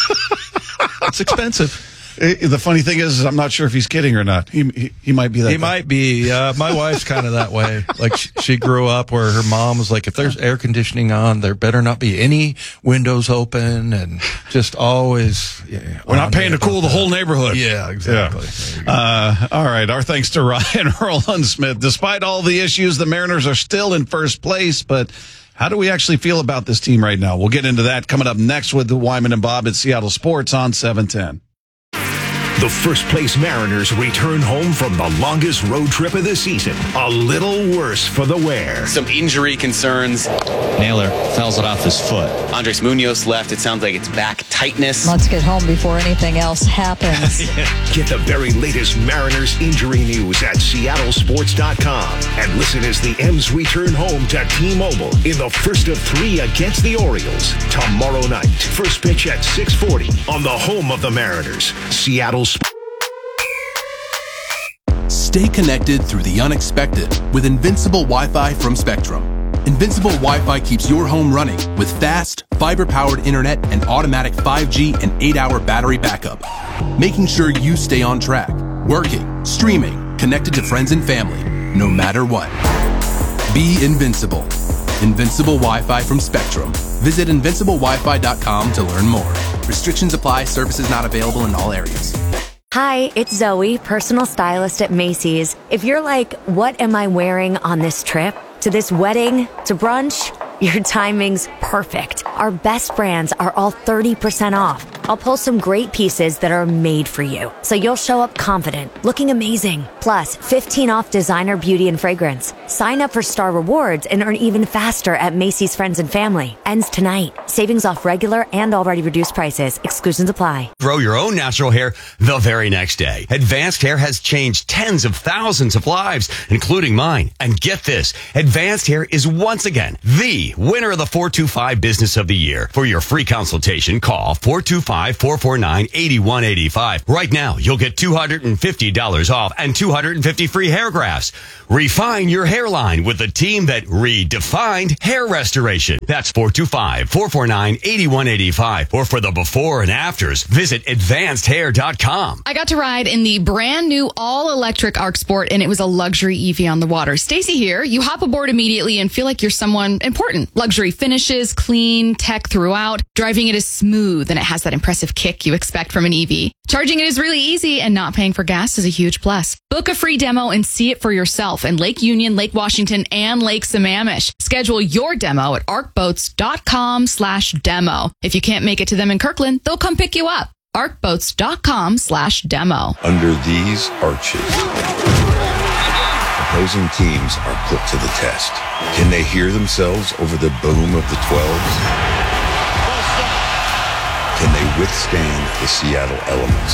It's expensive. It, the funny thing is, is, I'm not sure if he's kidding or not. He he, he might be that. He guy. might be. Uh, my wife's kind of that way. Like she, she grew up where her mom was like, if there's air conditioning on, there better not be any windows open, and just always. Yeah, We're not paying to cool the whole neighborhood. Yeah, exactly. Yeah. Uh, all right. Our thanks to Ryan Roland Smith. Despite all the issues, the Mariners are still in first place, but how do we actually feel about this team right now? We'll get into that coming up next with the Wyman and Bob at Seattle Sports on seven ten. The first place Mariners return home from the longest road trip of the season. A little worse for the wear. Some injury concerns. Naylor fouls it off his foot. Andres Munoz left. It sounds like it's back tightness. Let's get home before anything else happens. Get the very latest Mariners injury news at Seattle Sports dot com. And listen as the M's return home to T-Mobile in the first of three against the Orioles tomorrow night. First pitch at six forty on the home of the Mariners, Seattle Sports. Stay connected through the unexpected with Invincible Wi-Fi from Spectrum. Invincible Wi-Fi keeps your home running with fast, fiber-powered internet and automatic five G and eight hour battery backup, making sure you stay on track, working, streaming, connected to friends and family, no matter what. Be invincible. Invincible Wi-Fi from Spectrum. Visit invincible wi fi dot com to learn more. Restrictions apply. Services not available in all areas. Hi, it's Zoe, personal stylist at Macy's. If you're like, what am I wearing on this trip? To this wedding? To brunch? Your timing's perfect. Our best brands are all thirty percent off. I'll pull some great pieces that are made for you, so you'll show up confident, looking amazing. Plus, fifteen off designer beauty and fragrance. Sign up for Star Rewards and earn even faster at Macy's Friends and Family. Ends tonight. Savings off regular and already reduced prices. Exclusions apply. Grow your own natural hair the very next day. Advanced Hair has changed tens of thousands of lives, including mine. And get this, Advanced Hair is once again the winner of the four two five Business of the Year. For your free consultation, call four two five, four four nine, eight one eight five. Right now, you'll get two hundred fifty dollars off and two hundred fifty free hair grafts. Refine your hairline with the team that redefined hair restoration. That's four two five, four four nine, eight one eight five. Or for the before and afters, visit advanced hair dot com. I got to ride in the brand new all-electric Arc Sport, and it was a luxury E V on the water. Stacy here. You hop aboard immediately and feel like you're someone important. Luxury finishes, clean, tech throughout. Driving it is smooth, and it has that impressive kick you expect from an E V. Charging it is really easy, and not paying for gas is a huge plus. Book a free demo and see it for yourself in Lake Union, Lake Washington, and Lake Sammamish. Schedule your demo at arcboats.com slash demo. If you can't make it to them in Kirkland, they'll come pick you up. arcboats.com slash demo. Under these arches, opposing teams are put to the test. Can they hear themselves over the boom of the twelves? Can they withstand the Seattle elements?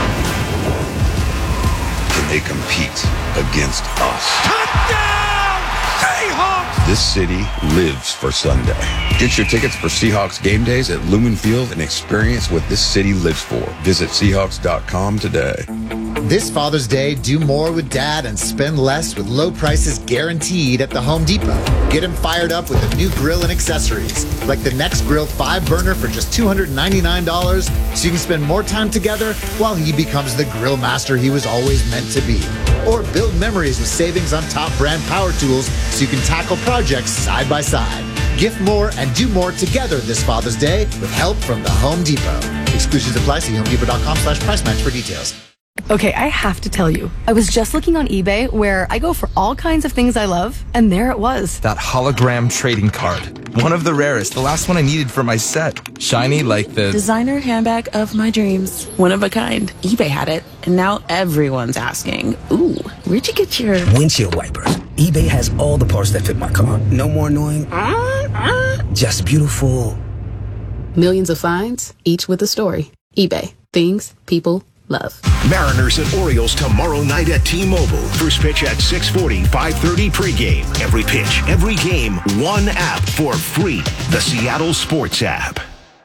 Can they compete against us? Touchdown, Seahawks! This city lives for Sunday. Get your tickets for Seahawks game days at Lumen Field and experience what this city lives for. Visit Seahawks dot com today. This Father's Day, do more with Dad and spend less with low prices guaranteed at the Home Depot. Get him fired up with a new grill and accessories, like the Next Grill five burner for just two hundred ninety-nine dollars, so you can spend more time together while he becomes the grill master he was always meant to be. Or build memories with savings on top brand power tools so you can tackle projects side by side. Gift more and do more together this Father's Day with help from the Home Depot. Exclusions apply. See homedepot.com slash price match for details. Okay, I have to tell you, I was just looking on eBay where I go for all kinds of things I love, and there it was. That hologram trading card. One of the rarest, the last one I needed for my set. Shiny like the designer handbag of my dreams. One of a kind. eBay had it, and now everyone's asking, ooh, where'd you get your windshield wipers? eBay has all the parts that fit my car. No more annoying, uh, uh, just beautiful. Millions of finds, each with a story. eBay. Things people love. Mariners and Orioles tomorrow night at T-Mobile. First pitch at six forty, five thirty pregame. Every pitch, every game, one app for free. The Seattle Sports app.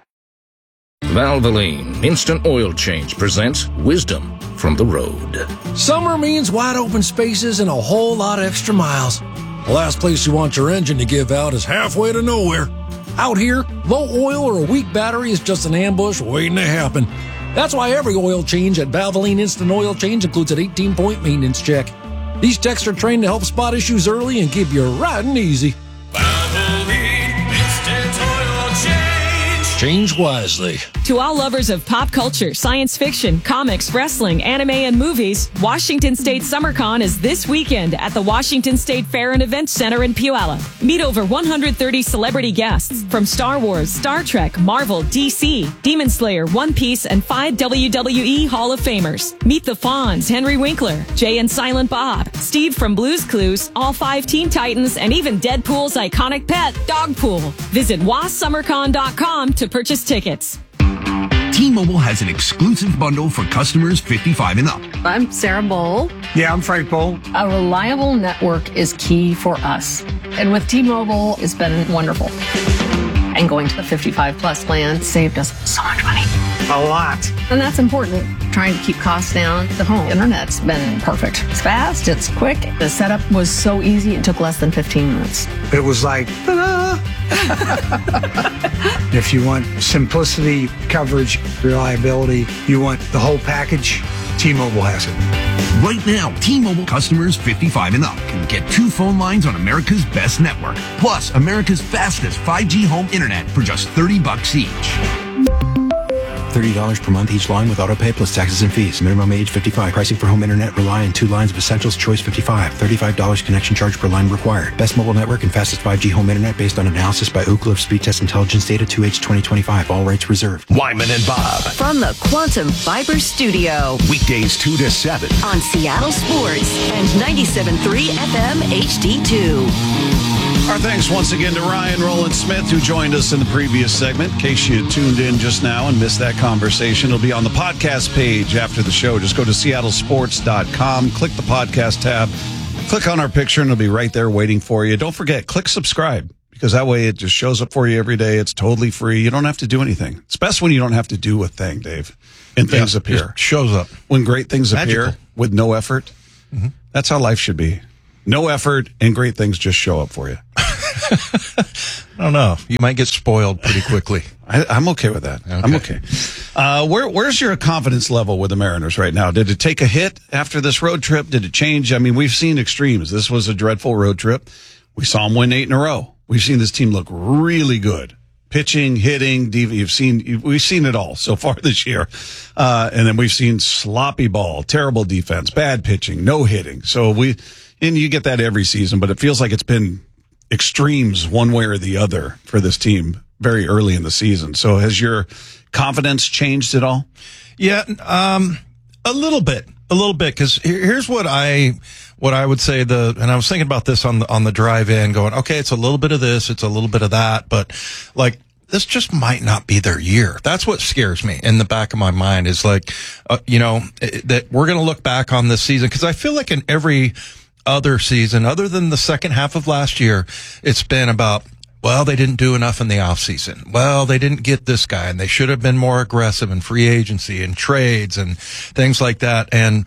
Valvoline Instant Oil Change presents Wisdom from the Road. Summer means wide open spaces and a whole lot of extra miles. The last place you want your engine to give out is halfway to nowhere. Out here, low oil or a weak battery is just an ambush waiting to happen. That's why every oil change at Valvoline Instant Oil Change includes an eighteen-point maintenance check. These techs are trained to help spot issues early and keep you riding easy. Valvoline Instant Oil Change. Change wisely. To all lovers of pop culture, science fiction, comics, wrestling, anime, and movies, Washington State SummerCon is this weekend at the Washington State Fair and Events Center in Puyallup. Meet over one hundred thirty celebrity guests from Star Wars, Star Trek, Marvel, D C, Demon Slayer, One Piece, and five W W E Hall of Famers. Meet the Fonz, Henry Winkler, Jay and Silent Bob, Steve from Blue's Clues, all five Teen Titans, and even Deadpool's iconic pet, Dogpool. Visit was summer con dot com to purchase tickets. T-Mobile has an exclusive bundle for customers fifty-five and up. I'm Sarah Bowl. Yeah, I'm Frank Bowl. A reliable network is key for us. And with T-Mobile, it's been wonderful. And going to the fifty-five plus plan saved us so much money. A lot. And that's important. Trying to keep costs down. The home internet's been perfect. It's fast, it's quick. The setup was so easy, it took less than fifteen minutes. It was like, ta-da! If you want simplicity, coverage, reliability, you want the whole package, T-Mobile has it. Right now, T-Mobile customers fifty-five and up can get two phone lines on America's best network, plus America's fastest five G home internet for just thirty bucks each. thirty dollars per month each line with auto pay plus taxes and fees. Minimum age fifty-five. Pricing for home internet, Rely and two lines of Essentials, Choice fifty-five. thirty-five dollars connection charge per line required. Best mobile network and fastest five G home internet based on analysis by Ookla of Speed Test Intelligence data two H twenty twenty-five. All rights reserved. Wyman and Bob. From the Quantum Fiber Studio. Weekdays two to seven. On Seattle Sports and ninety-seven point three F M H D two. Our thanks once again to Ryan Roland Smith, who joined us in the previous segment. In case you tuned in just now and missed that conversation, it'll be on the podcast page after the show. Just go to seattle sports dot com, click the podcast tab, click on our picture, and it'll be right there waiting for you. Don't forget, click subscribe, because that way it just shows up for you every day. It's totally free. You don't have to do anything. It's best when you don't have to do a thing, Dave, and things yeah, appear. Shows up. When great things Magical. appear with no effort. Mm-hmm. That's how life should be. No effort, and great things just show up for you. I don't know. You might get spoiled pretty quickly. I, I'm okay with that. Okay. I'm okay. Uh, where, where's your confidence level with the Mariners right now? Did it take a hit after this road trip? Did it change? I mean, we've seen extremes. This was a dreadful road trip. We saw them win eight in a row. We've seen this team look really good. Pitching, hitting, you've seen, we've seen it all so far this year. Uh, and then we've seen sloppy ball, terrible defense, bad pitching, no hitting. So we, and you get that every season, but it feels like it's been extremes one way or the other for this team very early in the season. So has your confidence changed at all? Yeah, um, a little bit, a little bit. Because here's what I, what I would say. The and I was thinking about this on the on the drive in, going, okay, it's a little bit of this, it's a little bit of that, but like this just might not be their year. That's what scares me in the back of my mind. Is like, uh, you know, that we're going to look back on this season, because I feel like in every other season, other than the second half of last year, it's been about, well, they didn't do enough in the off season. Well, they didn't get this guy, and they should have been more aggressive in free agency and trades and things like that. And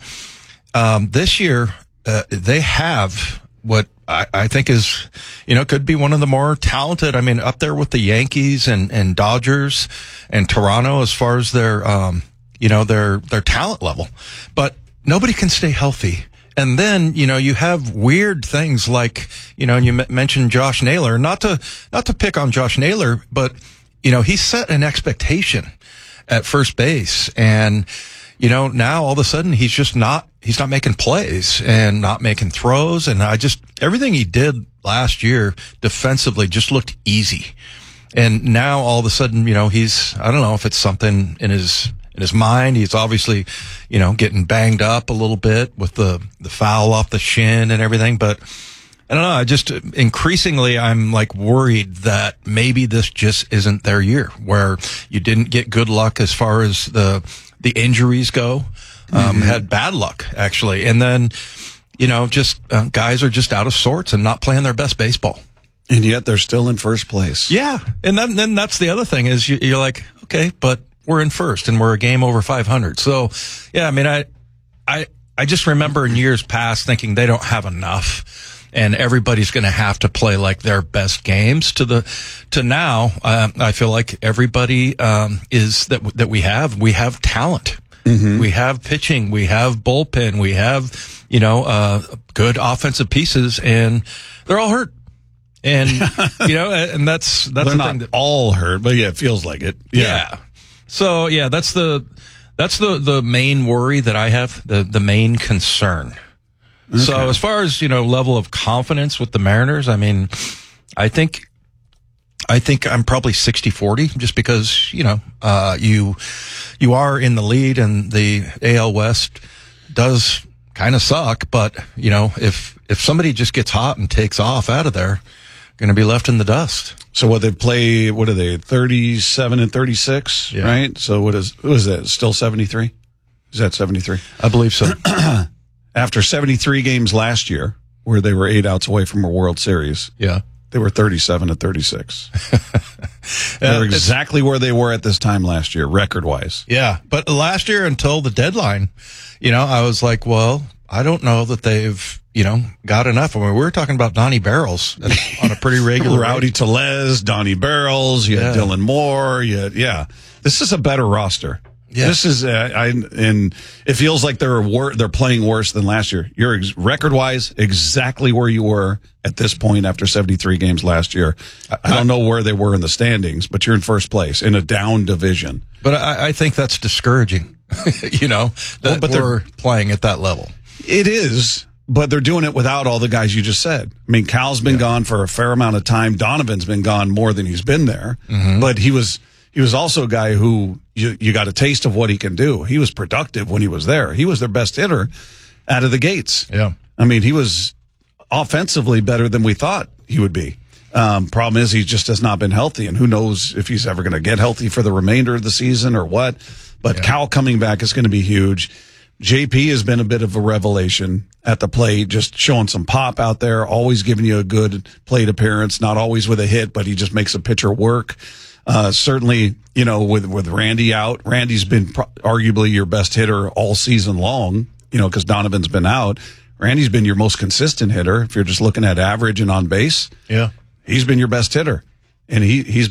um, this year, uh, they have what I, I think is, you know, could be one of the more talented. I mean, up there with the Yankees and, and Dodgers and Toronto as far as their, um, you know, their their talent level. But nobody can stay healthy. And then, you know, you have weird things like, you know, and you m- mentioned Josh Naylor, not to, not to pick on Josh Naylor, but, you know, he set an expectation at first base. And, you know, now all of a sudden he's just not, he's not making plays and not making throws. And I just, everything he did last year defensively just looked easy. And now all of a sudden, you know, he's, I don't know if it's something in his, in his mind. He's obviously, you know, getting banged up a little bit with the, the foul off the shin and everything. But I don't know. I just increasingly, I'm like worried that maybe this just isn't their year, where you didn't get good luck as far as the, the injuries go. Um, mm-hmm. Had bad luck actually. And then, you know, just uh, guys are just out of sorts and not playing their best baseball. And yet they're still in first place. Yeah. And then, then that's the other thing is you, you're like, okay, but we're in first and we're a game over five hundred. So, yeah, I mean, I, I, I just remember in years past thinking they don't have enough and everybody's going to have to play like their best games to the, to now. Uh, I feel like everybody, um, is that, that we have, we have talent. Mm-hmm. We have pitching, we have bullpen, we have, you know, uh, good offensive pieces, and they're all hurt. And, you know, and that's, that's they're the not thing that, all hurt, but yeah, it feels like it. Yeah. yeah. So, yeah, that's the, that's the, the main worry that I have, the, the main concern. Okay. So as far as, you know, level of confidence with the Mariners, I mean, I think, I think I'm probably sixty forty just because, you know, uh, you, you are in the lead and the A L West does kind of suck, but, you know, if, if somebody just gets hot and takes off out of there, going to be left in the dust. So what they play, what are they, thirty-seven and thirty-six, yeah. Right? So what is, what is that, still seventy-three? Is that seventy-three? I believe so. After seventy-three games last year, where they were eight outs away from a World Series. Yeah. They were thirty-seven and thirty-six. They're exactly where they were at this time last year, record-wise. Yeah, but last year until the deadline, you know, I was like, well, I don't know that they've, you know, got enough. I mean, we were talking about Donnie Barrels on a pretty regular Rowdy rate. Tellez, Donnie Barrels, you had yeah. Dylan Moore, you had, yeah. This is a better roster. Yeah. This is, uh, I, and it feels like they're wor- they're playing worse than last year. You're ex- record wise exactly where you were at this point after seventy-three games last year. I, I don't know where they were in the standings, but you're in first place in a down division. But I, I think that's discouraging. you know, that well, but we're playing at that level. It is, but they're doing it without all the guys you just said. I mean, Cal's been yeah. gone for a fair amount of time. Donovan's been gone more than he's been there, mm-hmm. but he was. He was also a guy who you, you got a taste of what he can do. He was productive when he was there. He was their best hitter out of the gates. Yeah. I mean, he was offensively better than we thought he would be. Um, problem is he just has not been healthy, and who knows if he's ever going to get healthy for the remainder of the season or what. But yeah. Cal coming back is going to be huge. J P has been a bit of a revelation at the plate, just showing some pop out there, always giving you a good plate appearance, not always with a hit, but he just makes a pitcher work. Uh, certainly, you know, with, with Randy out, Randy's been pro- arguably your best hitter all season long, you know, because Donovan's been out. Randy's been your most consistent hitter. If you're just looking at average and on base, yeah, he's been your best hitter. And he, he's